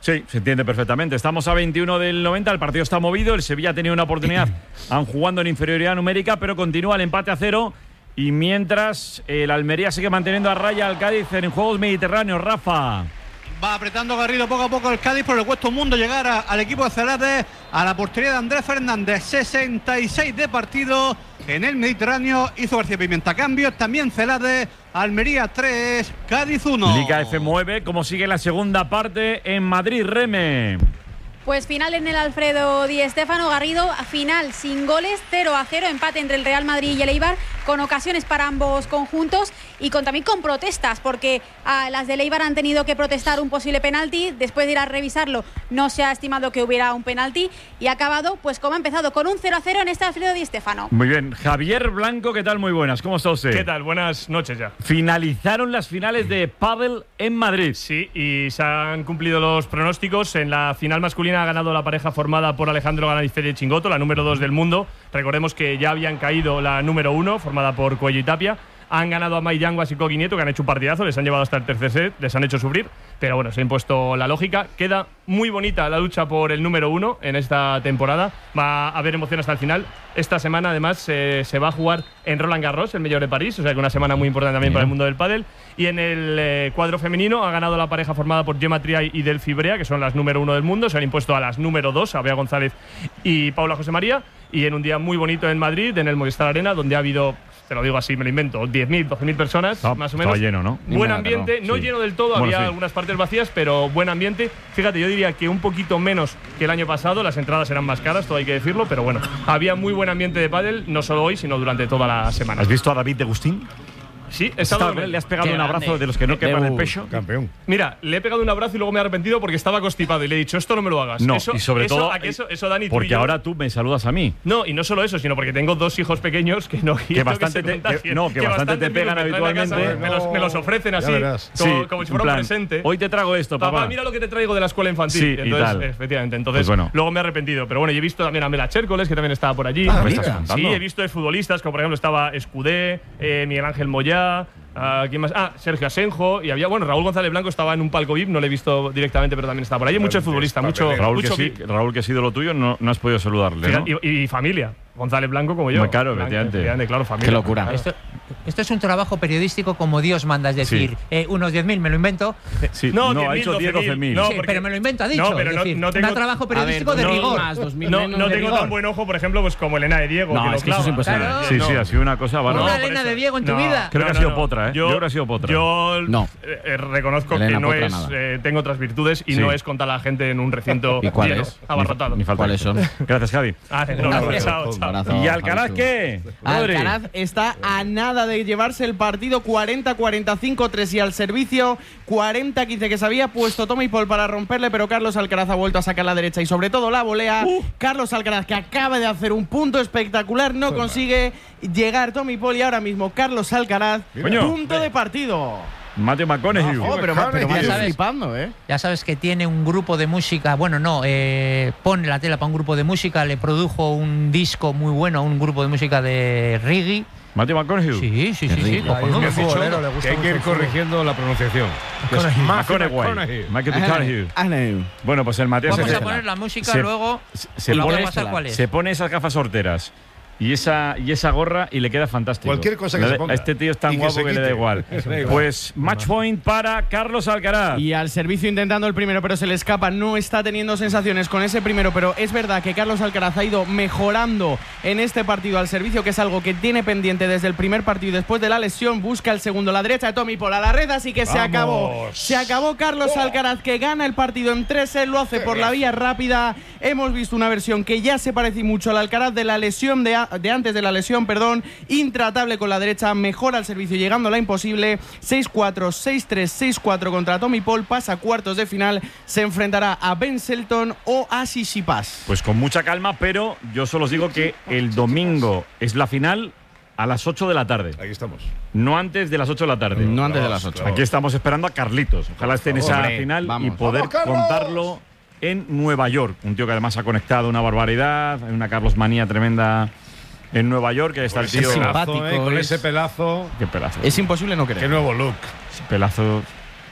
Sí, se entiende perfectamente. Estamos a veintiuno del noventa, el partido está movido, el Sevilla ha tenido una oportunidad, han jugando en inferioridad numérica, pero continúa el empate a cero. Y mientras el Almería sigue manteniendo a raya al Cádiz en Juegos Mediterráneos, Rafa. Va apretando Garrido poco a poco el Cádiz, pero le cuesta un mundo llegar a, al equipo de Celades, a la portería de Andrés Fernández. sesenta y seis de partido en el Mediterráneo. Hizo García Pimienta cambios, también Celades. Almería tres, Cádiz uno. Liga F mueve, como sigue la segunda parte en Madrid, Reme. Pues final en el Alfredo Di Stéfano. Garrido, final sin goles, cero a cero, empate entre el Real Madrid y el Eibar, con ocasiones para ambos conjuntos y con, también con protestas, porque a las del Eibar han tenido que protestar un posible penalti. Después de ir a revisarlo, no se ha estimado que hubiera un penalti y ha acabado, pues como ha empezado, con un cero a cero en este Alfredo Di Stéfano. Muy bien. Javier Blanco, ¿qué tal? Muy buenas. ¿Cómo está usted? ¿Qué tal? Buenas noches ya. Finalizaron las finales de pádel en Madrid. Sí, y se han cumplido los pronósticos. En la final masculina ha ganado la pareja formada por Alejandro Galán y Fede Chingoto, la número dos del mundo. Recordemos que ya habían caído la número uno, formada por Cuello y Tapia. Han ganado a Mai Yanguas y Coqui Nieto, que han hecho un partidazo, les han llevado hasta el tercer set, les han hecho sufrir, pero bueno, se ha impuesto la lógica. Queda muy bonita la lucha por el número uno en esta temporada. Va a haber emoción hasta el final. Esta semana, además, eh, se va a jugar en Roland Garros, el Mayor de París, o sea que una semana muy importante también Bien. para el mundo del pádel. Y en el eh, cuadro femenino ha ganado la pareja formada por Gemma Triay y Delphi Brea, que son las número uno del mundo. Se han impuesto a las número dos, a Bea González y Paula José María. Y en un día muy bonito en Madrid, en el Movistar Arena, donde ha habido, te lo digo así, me lo invento, diez mil, doce mil personas, no, más o menos. Estaba lleno, ¿no? Buen ambiente, no, no sí. lleno del todo, bueno, había sí. algunas partes vacías, pero buen ambiente. Fíjate, yo diría que un poquito menos que el año pasado, las entradas eran más caras, todo hay que decirlo, pero bueno, había muy buen ambiente de pádel, no solo hoy, sino durante toda la semana. ¿Has visto a David de Agustín? Sí, he estado con él. ¿Le has pegado un abrazo de los que no quepan el pecho? Campeón. Mira, le he pegado un abrazo y luego me he arrepentido porque estaba constipado y le he dicho, esto no me lo hagas. No, eso, y sobre eso, todo, ¿a que eso, eso, Dani, porque tú y yo, ahora tú me saludas a mí. No, y no solo eso, sino porque tengo dos hijos pequeños que no que bastante que te, que, no, que, que bastante, bastante te pegan habitualmente. Casa, me, los, me los ofrecen así, como, sí, como si fuera plan, un presente. Hoy te traigo esto, papá. Papá, mira lo que te traigo de la escuela infantil. Sí, entonces, y tal. efectivamente, entonces pues bueno. luego me he arrepentido. Pero bueno, yo he visto también a Mela Chércoles, que también estaba por allí. Ah, ¿me estás contando? Sí, he visto de futbolistas, como por ejemplo estaba Escudé, eh, Miguel Ángel Moyá. Uh, ¿Quién más? Ah, Sergio Asenjo. Y había, bueno, Raúl González Blanco estaba en un palco V I P, no le he visto directamente, pero también estaba por ahí. Hay muchos futbolistas, mucho. Raúl, mucho que sí, Raúl, que ha sido lo tuyo, no, no has podido saludarle. Fíjate, ¿no? y, y familia. González Blanco como yo. Muy caro, efectivamente. Claro, familia. Qué locura. Claro. Esto, esto es un trabajo periodístico como Dios manda, es decir, sí. eh, unos diez mil, me lo invento. Sí, no, no ha hecho diez, doce mil. No, sí, pero me lo invento, ha dicho. No, pero es no, decir, no tengo, un trabajo periodístico ver, de no, rigor. Más, dos mil no menos, no de tengo rigor. tan buen ojo, por ejemplo, pues como Elena de Diego. No, que es lo que eso es imposible. Claro. Sí, sí, ha sido una cosa bárbara. Una No, Elena eso. de Diego en tu no, vida. Creo no, que no, ha sido no. potra, ¿eh? Yo, Yo creo que ha sido potra. Yo no. eh, reconozco Elena que no potra es. nada. Eh, tengo otras virtudes y Sí. no es contar a la gente en un recinto ¿Y cuál lleno, es? abarrotado. Ni falta. ¿Cuáles son? Gracias, Javi. Ah, no, no, chao, chao. ¿Y Alcaraz qué? Rodri. Alcaraz está a nada de llevarse el partido, cuarenta cuarenta y cinco, tres y al servicio, cuarenta quince, que se había puesto Tommy Paul para romperle, pero Carlos Alcaraz ha vuelto a sacar la derecha y sobre todo la volea. Uh. Carlos Alcaraz, que acaba de hacer un punto espectacular, no Toma. consigue llegar Tommy Paul y ahora mismo Carlos Alcaraz, Coño. punto de partido. Matthew McConaughey. Oh, pero, pero ya sabes, flipando, ¿eh? Ya sabes que tiene un grupo de música, bueno, no, eh, pone la tela para un grupo de música, le produjo un disco muy bueno a un grupo de música de reggae. ¿Matthew McConaughey? Sí, sí, sí, sí. Me has dicho que hay que ir corrigiendo la pronunciación. McConaughey. McConaughey. Bueno, pues el Matías Vamos se, a poner la música se, luego. Se, se, lo pone, a pasar cuál es. se pone esas gafas horteras y esa, y esa gorra y le queda fantástico. Cualquier cosa que le, se ponga. A este tío es tan guapo que, que le da igual. Pues match point para Carlos Alcaraz. Y al servicio intentando el primero, pero se le escapa. No está teniendo sensaciones con ese primero, pero es verdad que Carlos Alcaraz ha ido mejorando en este partido al servicio, que es algo que tiene pendiente desde el primer partido y después de la lesión. Busca el segundo, la derecha de Tommy Paul a la red, así que ¡vamos! se acabó. Se acabó Carlos oh. Alcaraz, que gana el partido en tres sets, lo hace Qué por bien. la vía rápida. Hemos visto una versión que ya se parece mucho al Alcaraz de la lesión de, a, de antes de la lesión. Perdón, intratable con la derecha, mejora al servicio llegando a la imposible. seis cuatro, seis tres, seis cuatro contra Tommy Paul, pasa a cuartos de final, se enfrentará a Ben Shelton o a Tsitsipas. Pues con mucha calma, pero yo solo os digo que el domingo es la final a las ocho de la tarde. Ahí estamos. No antes de las ocho de la tarde. No antes de las ocho. Aquí estamos esperando a Carlitos. Ojalá esté en esa Hombre, final vamos. y poder ¡Vamos, contarlo en Nueva York. Un tío que además ha conectado una barbaridad, hay una Carlos manía tremenda en Nueva York, que está el tío simpático, eh, con ese pelazo. Qué pelazo. Es imposible no querer. Qué nuevo look. Ese pelazo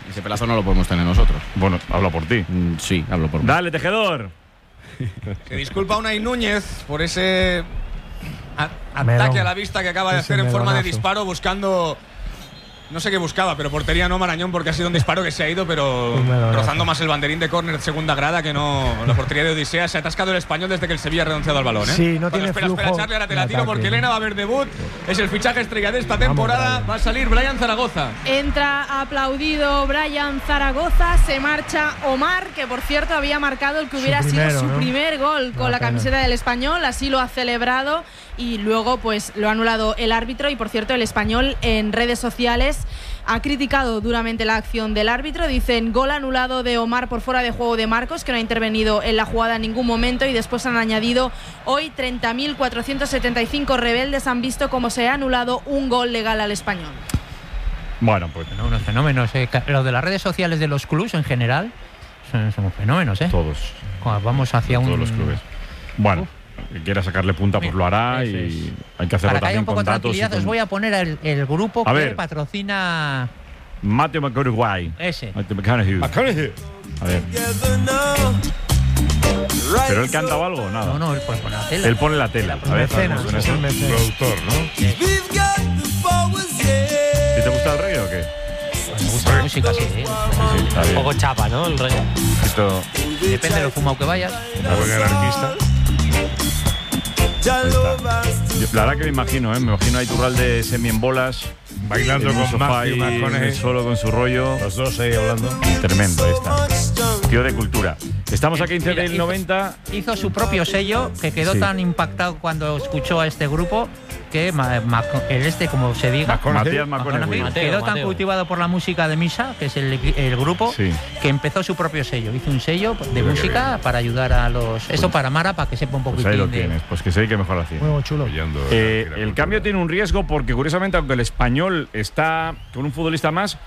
Ese pelazo no lo podemos tener nosotros. Bueno, hablo por ti. Mm, sí, hablo por mí. Dale, Tejedor. Se disculpa Unai Núñez por ese a- ataque Melón. a la vista que acaba de Ese hacer en forma de melonazo. disparo buscando. No sé qué buscaba, pero portería no Marañón porque ha sido un disparo que se ha ido, pero Un melonazo. rozando más el banderín de córner segunda grada que no la portería de Odisea. Se ha atascado el español desde que el Sevilla ha renunciado al balón. ¿eh? Sí, no Bueno, tiene espera, espera, flujo Charlie, ahora te de la tiro ataque. porque Elena va a ver debut. Es el fichaje estrella de esta temporada. Brian. Va a salir Brian Zaragoza. Entra aplaudido Brian Zaragoza, se marcha Omar, que por cierto había marcado el que Su hubiera primero, sido su ¿no? primer gol con Una la pena. camiseta del Español, así lo ha celebrado y luego pues lo ha anulado el árbitro y por cierto el Español en redes sociales ha criticado duramente la acción del árbitro. Dicen gol anulado de Omar por fuera de juego de Marcos, que no ha intervenido en la jugada en ningún momento, y después han añadido hoy treinta mil cuatrocientos setenta y cinco rebeldes han visto cómo se ha anulado un gol legal al Español. Bueno, pues No, unos fenómenos. Eh. Ca- Lo de las redes sociales de los clubs en general son, son fenómenos, ¿eh? todos. Cuando vamos hacia Todos un. los clubes. Bueno, el que quiera sacarle punta, pues lo hará Eso y hay que hacerlo Para que haya también un poco con de datos. y tranquilidad, os con- voy a poner el, el grupo A que ver. patrocina Matthew McConaughey. ese. Matthew McConaughey. McConaughey. A ver. ¿Pero él canta o algo? Nada. No, no, él pone la tela. Él pone la tela. A ver, Mecenas, suena es eso. el mecenas. Productor, ¿no? ¿Y te gusta el reggae o qué? Me gusta la música, sí. ¿eh? Sí, está Un bien. poco chapa, ¿no? El rollo. Esto, Depende de lo fumado que vayas. La buen anarquista. ahí está. Yo, la verdad que me imagino, ¿eh? Me imagino a Iturralde semi en bolas, Bailando en un con sofá Matthew ahí, McConaughey. solo con su rollo. Los dos ahí hablando. Tremendo, ahí está. Tío de cultura. Estamos a quince Mira, del hizo- noventa. Hizo su propio sello que quedó Sí. tan impactado cuando escuchó a este grupo que ma- ma- el este, como se diga, Matías McConaughey, McConaughey. Mateo, quedó tan Mateo. cultivado por la música de Misa, que es el, el grupo, Sí. que empezó su propio sello. Hizo un sello de Mira qué música bien. para ayudar a los. Esto para Mara, para que sepa un Pues poquitín ahí lo de. tienes. Pues que sé que mejor así. Muy chulo. Apoyando Eh, la- la el cultura. cambio tiene un riesgo porque, curiosamente, aunque el Español está con un futbolista más,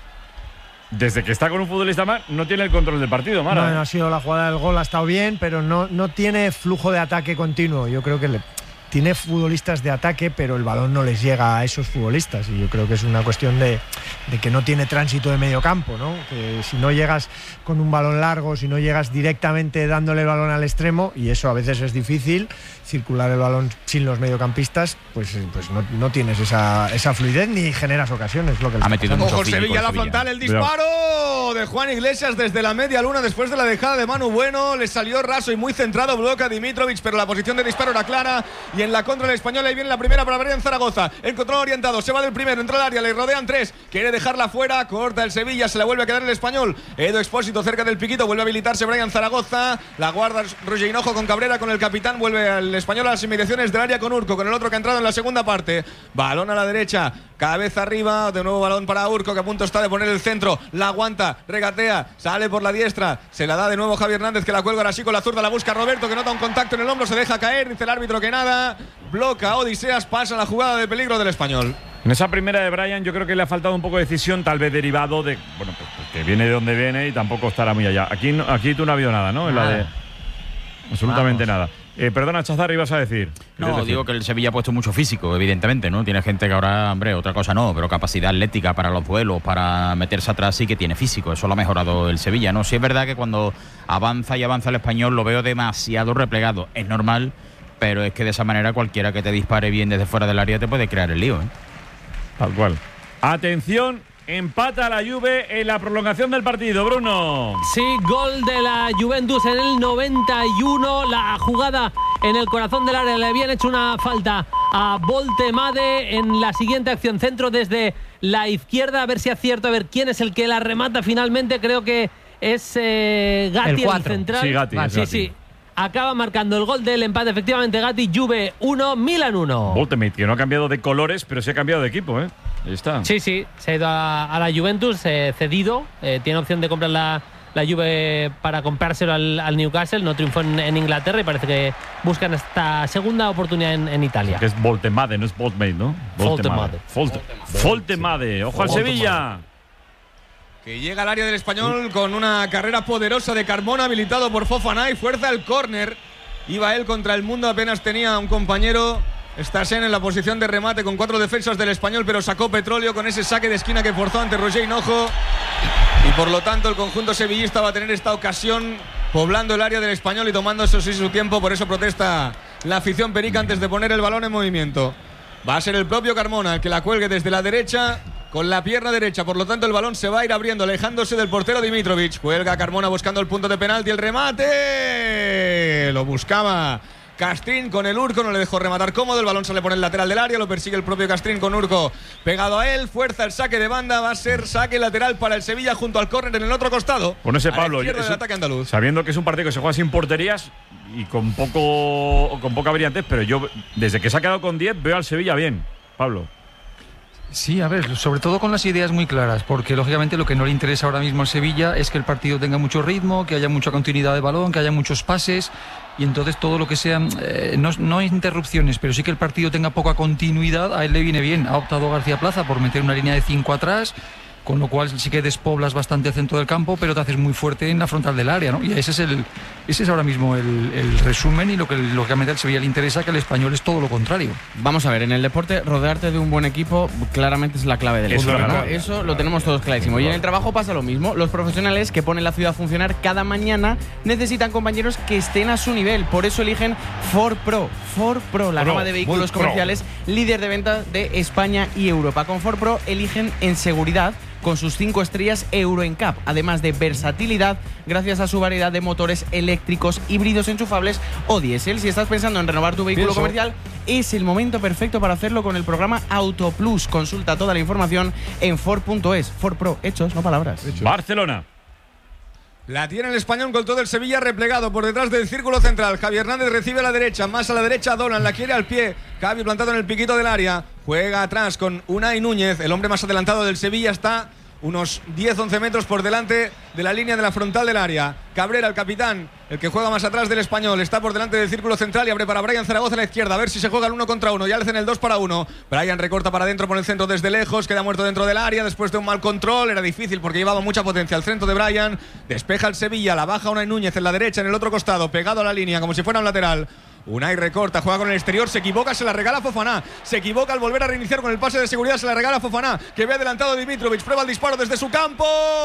desde que está con un futbolista más, no tiene el control del partido, Mara. Bueno, ha sido la jugada del gol, ha estado bien, pero no, no tiene flujo de ataque continuo. Yo creo que le- tiene futbolistas de ataque, pero el balón no les llega a esos futbolistas. Y yo creo que es una cuestión de, de que no tiene tránsito de medio campo, ¿no? Que si no llegas con un balón largo, si no llegas directamente dándole el balón al extremo, y eso a veces es difícil, circular el balón sin los mediocampistas, pues, pues no, no tienes esa, esa fluidez ni generas ocasiones. Lo que le Ha está metido pasando. mucho Ojo, físico Sevilla, el la Sevilla. frontal, el Cuidado. disparo de Juan Iglesias desde la media luna después de la dejada de Manu Bueno. Le salió raso y muy centrado, bloca Dimitrovic, pero la posición de disparo era clara. Y en la contra del español, ahí viene la primera para Brian Zaragoza. Encontró orientado, se va del primero, entra al área, le rodean tres. Quiere dejarla fuera, corta el Sevilla, se la vuelve a quedar el español. Edo Expósito cerca del piquito, vuelve a habilitarse Brian Zaragoza. La guarda Roger Hinojo con Cabrera, con el capitán. Vuelve al español a las inmediaciones del área con Urco, con el otro que ha entrado en la segunda parte. Balón a la derecha, cabeza arriba, de nuevo balón para Urco, que a punto está de poner el centro. La aguanta, regatea, sale por la diestra, se la da de nuevo Javi Hernández, que la cuelga ahora sí con la zurda, la busca Roberto, que nota un contacto en el hombro, se deja caer, dice el árbitro que nada. Bloca Odiseas, pasa la jugada de peligro del español. En esa primera de Brian yo creo que le ha faltado un poco de decisión, tal vez derivado de, bueno, pues, pues que viene de donde viene y tampoco estará muy allá. Aquí, no- aquí tú no ha habido nada, ¿no? En la de, Nada. absolutamente Vamos. nada. Eh, perdona, Chazar, ibas a decir. No, ¿Quieres decir? digo que el Sevilla ha puesto mucho físico, evidentemente, ¿no? Tiene gente que ahora, hombre, otra cosa no, pero capacidad atlética para los duelos, para meterse atrás sí que tiene físico. Eso lo ha mejorado el Sevilla, ¿no? Sí es verdad que cuando avanza y avanza el español lo veo demasiado replegado. Es normal, pero es que de esa manera cualquiera que te dispare bien desde fuera del área te puede crear el lío, ¿eh? Tal cual. Atención, empata la Juve en la prolongación del partido, Bruno. Sí, gol de la Juventus en el noventa y uno. La jugada en el corazón del área. Le habían hecho una falta a Voltemade en la siguiente acción. Centro desde la izquierda. A ver si acierto, a ver quién es el que la remata finalmente. Creo que es eh, Gatti, El el, cuatro. central. Sí, Gatti, es sí, Gatti. sí. Acaba marcando el gol del empate. Efectivamente, Gatti. Juve uno, Milan uno. Voltemate, que no ha cambiado de colores, pero sí ha cambiado de equipo, ¿eh? Ahí está. Sí, sí, se ha ido a, a la Juventus, eh, cedido. Eh, tiene opción de comprar la, la Juve para comprárselo al, al Newcastle. No triunfó en, en Inglaterra y parece que buscan esta segunda oportunidad en, en Italia. Que es Voltemade, no es Voltmate, ¿no? Voltemade. Volte- Voltemade. Ojo al Voltemade. Sevilla. Que llega al área del español con una carrera poderosa de Carmona, habilitado por Fofana y fuerza el córner. Iba él contra el mundo, apenas tenía un compañero. Stassen en la posición de remate con cuatro defensas del español, pero sacó petróleo con ese saque de esquina que forzó ante Roger Hinojo. Y por lo tanto el conjunto sevillista va a tener esta ocasión poblando el área del Español y tomando eso sí su tiempo. Por eso protesta la afición perica antes de poner el balón en movimiento. Va a ser el propio Carmona el que la cuelgue desde la derecha con la pierna derecha. Por lo tanto el balón se va a ir abriendo, alejándose del portero Dimitrovic. Cuelga Carmona buscando el punto de penalti. El remate lo buscaba Castrín con el Urco, no le dejó rematar cómodo. El balón sale por el lateral del área, lo persigue el propio Castrín con Urco pegado a él. Fuerza el saque de banda, va a ser saque lateral para el Sevilla junto al córner en el otro costado. Con ese Pablo, del ataque andaluz. Sabiendo que es un partido que se juega sin porterías y con poco con poca brillantez, pero yo desde que se ha quedado con diez veo al Sevilla bien, Pablo. Sí, a ver, sobre todo con las ideas muy claras, porque lógicamente lo que no le interesa ahora mismo al Sevilla es que el partido tenga mucho ritmo, que haya mucha continuidad de balón, que haya muchos pases, y entonces todo lo que sean, eh, no, no interrupciones, pero sí que el partido tenga poca continuidad, a él le viene bien. Ha optado García Plaza por meter una línea de cinco atrás, con lo cual sí que despoblas bastante el centro del campo, pero te haces muy fuerte en la frontal del área, ¿no? Y ese es el ese es ahora mismo el, el resumen, y lo que lógicamente al Sevilla le interesa, que al Español es todo lo contrario. Vamos a ver, en el deporte rodearte de un buen equipo claramente es la clave del éxito, ¿no? Eso Eso lo tenemos todos clarísimo. Y en el trabajo pasa lo mismo. Los profesionales que ponen la ciudad a funcionar cada mañana necesitan compañeros que estén a su nivel. Por eso eligen Ford Pro. Ford Pro, la Pro, gama de vehículos pro. comerciales líder de ventas de España y Europa. Con Ford Pro eligen en seguridad con sus cinco estrellas Euro N C A P, además de versatilidad gracias a su variedad de motores eléctricos, híbridos enchufables o diésel. Si estás pensando en renovar tu vehículo Pienso. comercial, es el momento perfecto para hacerlo con el programa Auto Plus. Consulta toda la información en Ford punto es. Ford Pro, hechos, no palabras. Barcelona. La tiene el Español con todo el Sevilla replegado por detrás del círculo central. Javi Hernández recibe a la derecha, más a la derecha Dolan, la quiere al pie. Javi plantado en el piquito del área. Juega atrás con Unai Núñez, el hombre más adelantado del Sevilla. Está unos diez once metros por delante de la línea de la frontal del área. Cabrera, el capitán, el que juega más atrás del Español, está por delante del círculo central y abre para Brian Zaragoza a la izquierda. A ver si se juega el uno contra uno. Ya le hacen el dos para uno. Brian recorta para adentro por el centro desde lejos. Queda muerto dentro del área después de un mal control. Era difícil porque llevaba mucha potencia al centro de Brian. Despeja el Sevilla. La baja Unai Núñez en la derecha, en el otro costado, pegado a la línea como si fuera un lateral. Unai recorta, juega con el exterior, se equivoca, se la regala Fofana. Se equivoca al volver a reiniciar con el pase de seguridad, se la regala Fofana, que ve adelantado Dimitrovic, prueba el disparo desde su campo.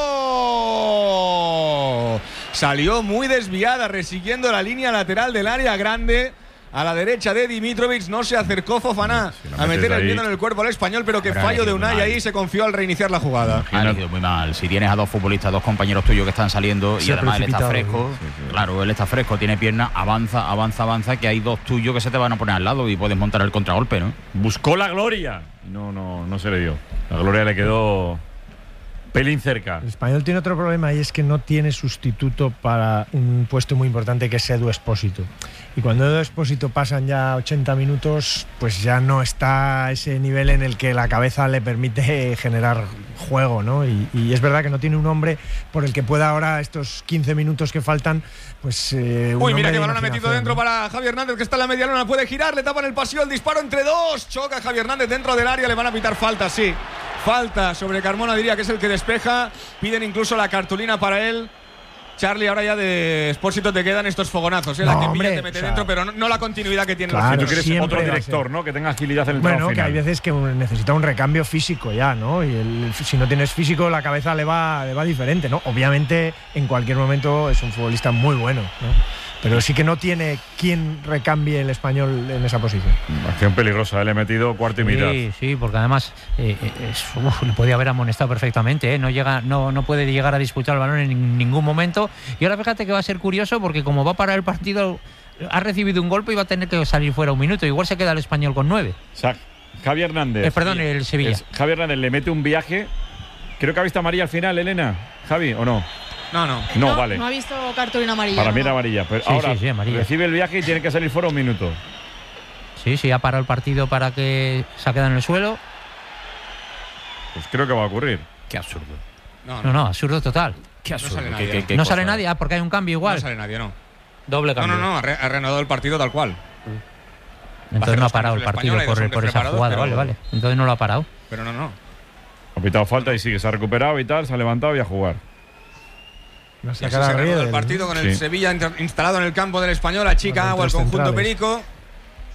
Salió muy desviada, resiguiendo la línea lateral del área grande. A la derecha de Dimitrovic, no se acercó Fofana Si a meter el ahí. miedo en el cuerpo al Español, pero que Habrá fallo de elegido Unai mal. ahí, se confió al reiniciar la jugada. Ha elegido muy mal. Si tienes a dos futbolistas, dos compañeros tuyos que están saliendo Se y ha además él está precipitado. fresco, claro, él está fresco, tiene pierna, avanza, avanza, avanza, que hay dos tuyos que se te van a poner al lado y puedes montar el contragolpe, ¿no? Buscó la gloria. No, no, no se le dio. La gloria le quedó pelín cerca. El Español tiene otro problema y es que no tiene sustituto para un puesto muy importante que es Edu Expósito. Y cuando Edu Expósito pasan ya ochenta minutos, pues ya no está a ese nivel en el que la cabeza le permite generar juego, ¿no? Y, y es verdad que no tiene un hombre por el que pueda ahora estos quince minutos que faltan, pues eh, un Uy, mira hombre que de balón ha metido imaginación, dentro ¿no? para Javi Hernández, que está en la media luna, puede girar, le tapan el pasillo, el disparo entre dos. Choca Javi Hernández dentro del área, le van a pitar falta, sí. Falta sobre Carmona, diría que es el que despeja. Piden incluso la cartulina para él. Charlie, ahora ya de Expósito te quedan estos fogonazos, ¿eh? No, la que hombre, pilla te mete o sea, dentro, pero no, no la continuidad que tiene claro, los Tú quieres siempre otro va a director, ser. ¿no? Que tenga agilidad en el Bueno, tramo que hay final. veces que necesita un recambio físico ya, ¿no? Y el- si no tienes físico, la cabeza le va, le va diferente, ¿no? Obviamente, en cualquier momento es un futbolista muy bueno, ¿no? Pero sí que no tiene quien recambie el Español en esa posición. Acción peligrosa, ¿eh? Le he metido cuarto y mitad. Sí, sí, porque además eh, eh, es- uf, le podía haber amonestado perfectamente, ¿eh? No llega, no, no puede llegar a disputar el balón en ningún momento. Y ahora fíjate que va a ser curioso porque como va a parar el partido, ha recibido un golpe y va a tener que salir fuera un minuto. Igual se queda el Español con nueve. O sea, Javi Hernández. Eh, perdón, el Sevilla. Es- Javi Hernández le mete un viaje. Creo que ha visto amarilla al final, Elena. Javi, ¿o no? No, no. No, vale. No ha visto cartulina amarilla. Para mí no. era amarilla. Pero Sí, ahora sí, sí, amarilla. recibe el viaje y tiene que salir fuera un minuto. Sí, sí, ha parado el partido para que se ha quedado en el suelo. Pues creo que va a ocurrir. Qué absurdo. No, No, no, absurdo total. Qué absurdo. sale qué- nadie, qué- ¿no? qué No cosa. sale nadie, ah, porque hay un cambio igual. No sale nadie, no. Doble No, cambio. no, no, ha, re- ha reanudado el partido tal cual. Entonces no ha los parado el cambios del partido Español, hay dos por, hombres por esa preparados, jugada. pero- Vale, vale. Entonces no lo ha parado. Pero no, no. Ha pitado falta y sigue. Se ha recuperado y tal. Se ha levantado y a jugar. Va a Y así sacar a se ha reanudado el Riedel, partido ¿no? con el Sí. Sevilla inter- instalado en el campo del Español. Achica Con agua al tres conjunto centrales. perico.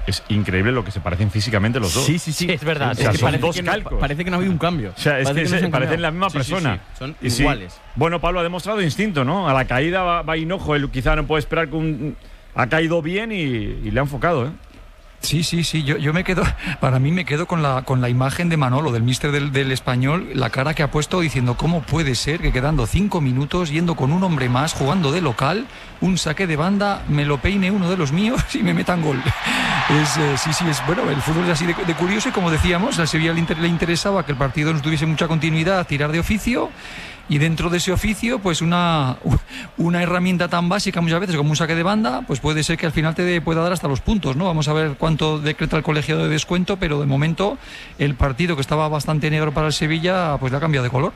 es increíble lo que se parecen físicamente los dos. Sí, sí, sí, es verdad. O sea, es que son parece dos que no- calcos. parece que no ha habido un cambio. O sea, es Parece que, no se se han parecen cambiado. la misma Sí, sí, persona. sí, son Y sí. iguales. Bueno, Pablo ha demostrado instinto, ¿no? A la caída va, va Hinojo, él quizá no puede esperar que un, ha caído bien y, y le ha enfocado, ¿eh? Sí, sí, sí, yo, yo me quedo, para mí me quedo con la, con la imagen de Manolo, del míster del, del Español, la cara que ha puesto diciendo cómo puede ser que quedando cinco minutos, yendo con un hombre más, jugando de local, un saque de banda, me lo peine uno de los míos y me metan gol. Es, eh, sí, sí, es bueno, el fútbol es así de, de curioso y como decíamos, al Sevilla le, inter- le interesaba que el partido no tuviese mucha continuidad, tirar de oficio. Y dentro de ese oficio, pues una, una herramienta tan básica muchas veces como un saque de banda, pues puede ser que al final te pueda dar hasta los puntos, ¿no? Vamos a ver cuánto decreta el colegiado de descuento, pero de momento el partido que estaba bastante negro para el Sevilla, pues le ha cambiado de color.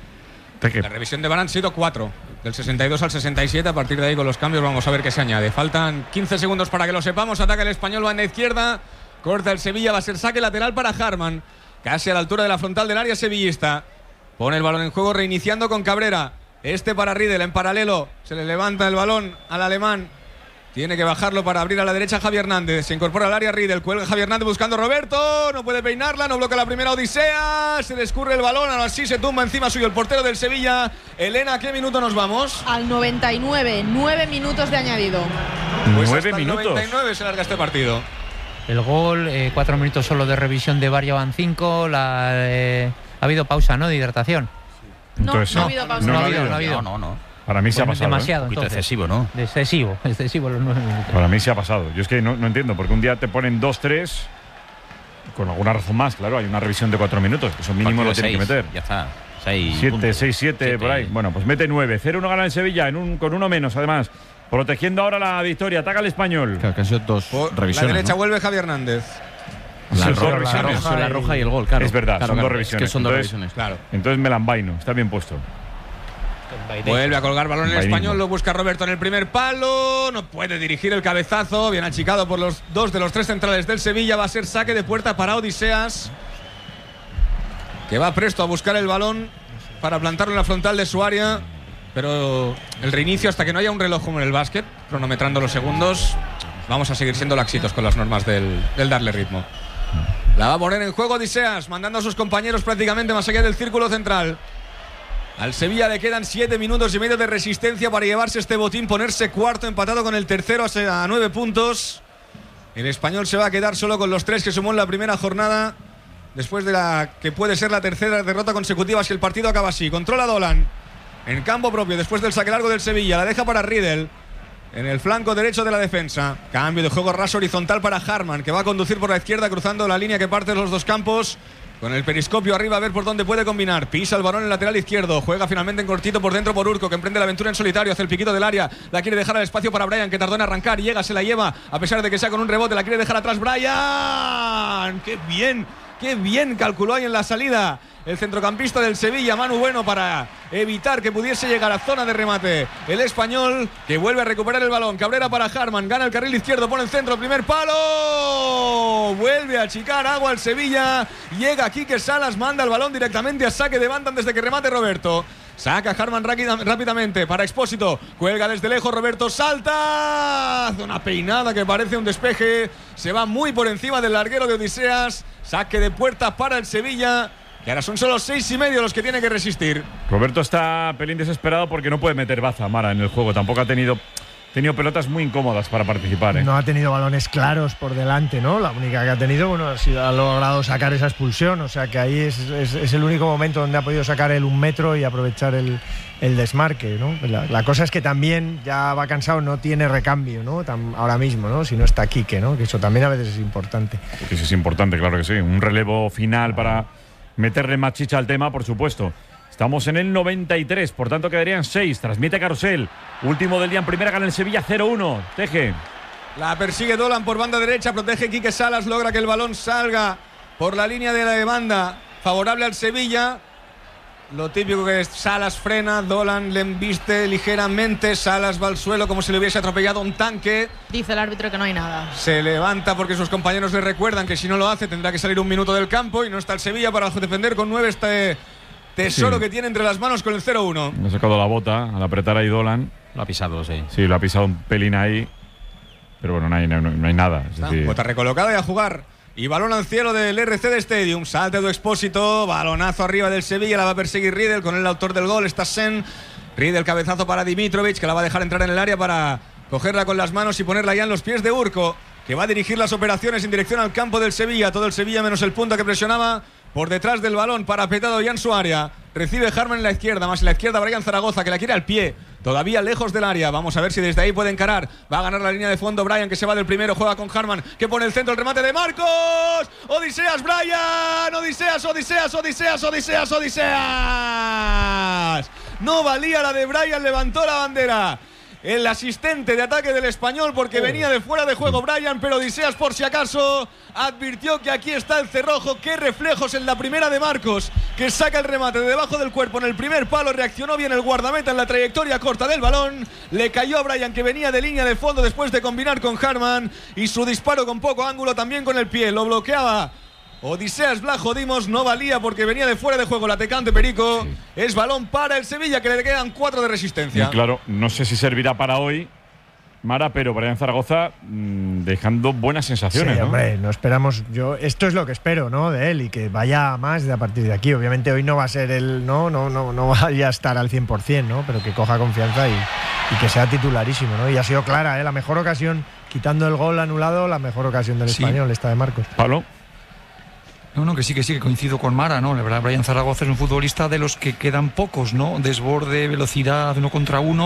La revisión de V A R han sido cuatro, del sesenta y dos al sesenta y siete. A partir de ahí con los cambios vamos a ver qué se añade. Faltan quince segundos para que lo sepamos. Ataca el Español, va en la izquierda, corta el Sevilla, va a ser saque lateral para Harman, casi a la altura de la frontal del área sevillista. Pone el balón en juego, reiniciando con Cabrera. Este para Riedel en paralelo. Se le levanta el balón al alemán. Tiene que bajarlo para abrir a la derecha Javi Hernández. Se incorpora al área Riedel. Cuelga Javi Hernández buscando a Roberto. No puede peinarla. No bloquea la primera Odisea. Se le escurre el balón. Ahora sí se tumba encima suyo el portero del Sevilla. Elena, ¿a qué minuto nos vamos? Al noventa y nueve. Nueve minutos de añadido. Pues Nueve hasta el minutos. noventa y nueve se larga este partido. El gol, eh, cuatro minutos solo de revisión de V A R, ya van cinco. La, eh, ha habido pausa, ¿no? De hidratación. No, Entonces, no ha habido pausa. No, ha habido, no ha habido. No, no, no. Para mí se ha Pues pasado. ¿eh? demasiado, Un poquito entonces. excesivo, ¿no? Excesivo, excesivo los nueve minutos. Para mí se ha pasado. Yo es que no, no entiendo, porque un día te ponen dos tres, con alguna razón más, claro, hay una revisión de cuatro minutos. Eso mínimo lo tienen que meter. Ya está. seis siete, puntos. seis, siete, Siete. por ahí. Bueno, pues mete nueve. cero uno gana el Sevilla, en un, con uno menos, además. Protegiendo ahora la victoria. Ataca el Español. Claro, que han sido dos Por revisiones. la derecha ¿no? vuelve Javi Hernández. La, Son ro- dos la revisiones. roja, la roja y el gol, claro. Es verdad, Claro, son claro. dos revisiones. Es que son dos Entonces- revisiones. Claro. Entonces me la envaino. Está bien puesto. Vuelve a colgar balón en el Vainismo. Español, lo busca Roberto en el primer palo, no puede dirigir el cabezazo, bien achicado por los dos de los tres centrales del Sevilla, va a ser saque de puerta para Odiseas, que va presto a buscar el balón para plantarlo en la frontal de su área, pero el reinicio hasta que no haya un reloj como en el básquet, cronometrando los segundos, vamos a seguir siendo laxitos con las normas del, del darle ritmo. La va a poner en juego Odiseas, mandando a sus compañeros prácticamente más allá del círculo central. Al Sevilla le quedan siete minutos y medio de resistencia para llevarse este botín, ponerse cuarto, empatado con el tercero a nueve puntos. El Español se va a quedar solo con los tres que sumó en la primera jornada, después de la que puede ser la tercera derrota consecutiva si el partido acaba así. Controla Dolan en campo propio después del saque largo del Sevilla, la deja para Riedel en el flanco derecho de la defensa. Cambio de juego raso horizontal para Harman, que va a conducir por la izquierda cruzando la línea que parte los dos campos. Con el periscopio arriba a ver por dónde puede combinar. Pisa el balón en el lateral izquierdo. Juega finalmente en cortito por dentro por Urco, que emprende la aventura en solitario. Hace el piquito del área. La quiere dejar al espacio para Brian, que tardó en arrancar. Llega, se la lleva. A pesar de que sea con un rebote, la quiere dejar atrás Brian. ¡Qué bien! ¡Qué bien calculó ahí en la salida el centrocampista del Sevilla, Manu Bueno, para evitar que pudiese llegar a zona de remate el Español, que vuelve a recuperar el balón. Cabrera para Harman, gana el carril izquierdo, pone el centro, primer palo, vuelve a achicar agua al Sevilla, llega Quique Salas, manda el balón directamente a saque de banda antes de que remate Roberto. Saca Harman rápidamente para Expósito. Cuelga desde lejos. Roberto salta. Hace una peinada que parece un despeje. Se va muy por encima del larguero de Odiseas. Saque de puerta para el Sevilla, que ahora son solo seis y medio los que tiene que resistir. Roberto está pelín desesperado porque no puede meter baza, Mara, en el juego. Tampoco ha tenido, tenido pelotas muy incómodas para participar, ¿eh? No ha tenido balones claros por delante, ¿no? La única que ha tenido, bueno, ha, sido, ha logrado sacar esa expulsión. O sea que ahí es, es, es el único momento donde ha podido sacar el un metro y aprovechar el, el desmarque, ¿no? La, la cosa es que también ya va cansado, no tiene recambio, ¿no? Tam, ahora mismo, ¿no? Si no está Quique, ¿no? Que eso también a veces es importante. Que eso es importante, claro que sí. Un relevo final para meterle más chicha al tema, por supuesto. Estamos en el noventa y tres, por tanto quedarían seis. Transmite Carrusel. Último del día en primera, gana el Sevilla cero uno. Teje. La persigue Dolan por banda derecha, protege Quique Salas, logra que el balón salga por la línea de la banda favorable al Sevilla. Lo típico que es Salas frena, Dolan le embiste ligeramente, Salas va al suelo como si le hubiese atropellado un tanque. Dice el árbitro que no hay nada. Se levanta porque sus compañeros le recuerdan que si no lo hace tendrá que salir un minuto del campo y no está el Sevilla para defender con nueve este tesoro Sí. que tiene entre las manos con el cero uno. Le ha sacado la bota al apretar ahí Dolan. Lo ha pisado, sí. Sí, lo ha pisado un pelín ahí. pero bueno, no hay, no, no hay nada. Es decir, Está recolocado y a jugar. Y balón al cielo del R C D Stadium. Salte de Expósito. Balonazo arriba del Sevilla. La va a perseguir Riedel con el autor del gol. Está Sen. Riedel cabezazo para Dimitrovic, que la va a dejar entrar en el área para cogerla con las manos y ponerla ya en los pies de Urco, que va a dirigir las operaciones en dirección al campo del Sevilla. Todo el Sevilla menos el punta que presionaba por detrás del balón, parapetado ya en su área. Recibe Harman en la izquierda, más en la izquierda Brian Zaragoza, que la quiere al pie. Todavía lejos del área. Vamos a ver si desde ahí puede encarar. Va a ganar la línea de fondo Brian, que se va del primero. Juega con Harman, que pone el centro, el remate de Marcos. Odiseas, Brian. Odiseas, Odiseas, Odiseas, Odiseas, Odiseas. No valía la de Brian, levantó la bandera el asistente de ataque del Español, porque venía de fuera de juego Brian, pero Odiseas, por si acaso, advirtió que aquí está el cerrojo. Qué reflejos en la primera de Marcos, que saca el remate de debajo del cuerpo en el primer palo. Reaccionó bien el guardameta en la trayectoria corta del balón. Le cayó a Brian, que venía de línea de fondo después de combinar con Harman, y su disparo con poco ángulo también con el pie. Lo bloqueaba Odiseas Blajo Dimos, no valía porque venía de fuera de juego el atacante Perico. Sí. Es balón para el Sevilla, que le quedan cuatro de resistencia. Y claro, no sé si servirá para hoy, Mara, pero Brian Zaragoza mmm, dejando buenas sensaciones, sí, ¿no? Hombre, no esperamos. Yo esto es lo que espero, ¿no? De él, y que vaya más de a partir de aquí. Obviamente hoy no va a ser el, no, no, no, no vaya a estar al cien por cien, ¿no? Pero que coja confianza y, y que sea titularísimo, ¿no? Y ha sido clara, ¿eh? La mejor ocasión, quitando el gol anulado, la mejor ocasión del Sí. Español, esta de Marcos. Pablo. No, no, que sí, que sí, que coincido con Mara, ¿no? La verdad, Brian Zaragoza es un futbolista de los que quedan pocos, ¿no? Desborde, velocidad, uno contra uno.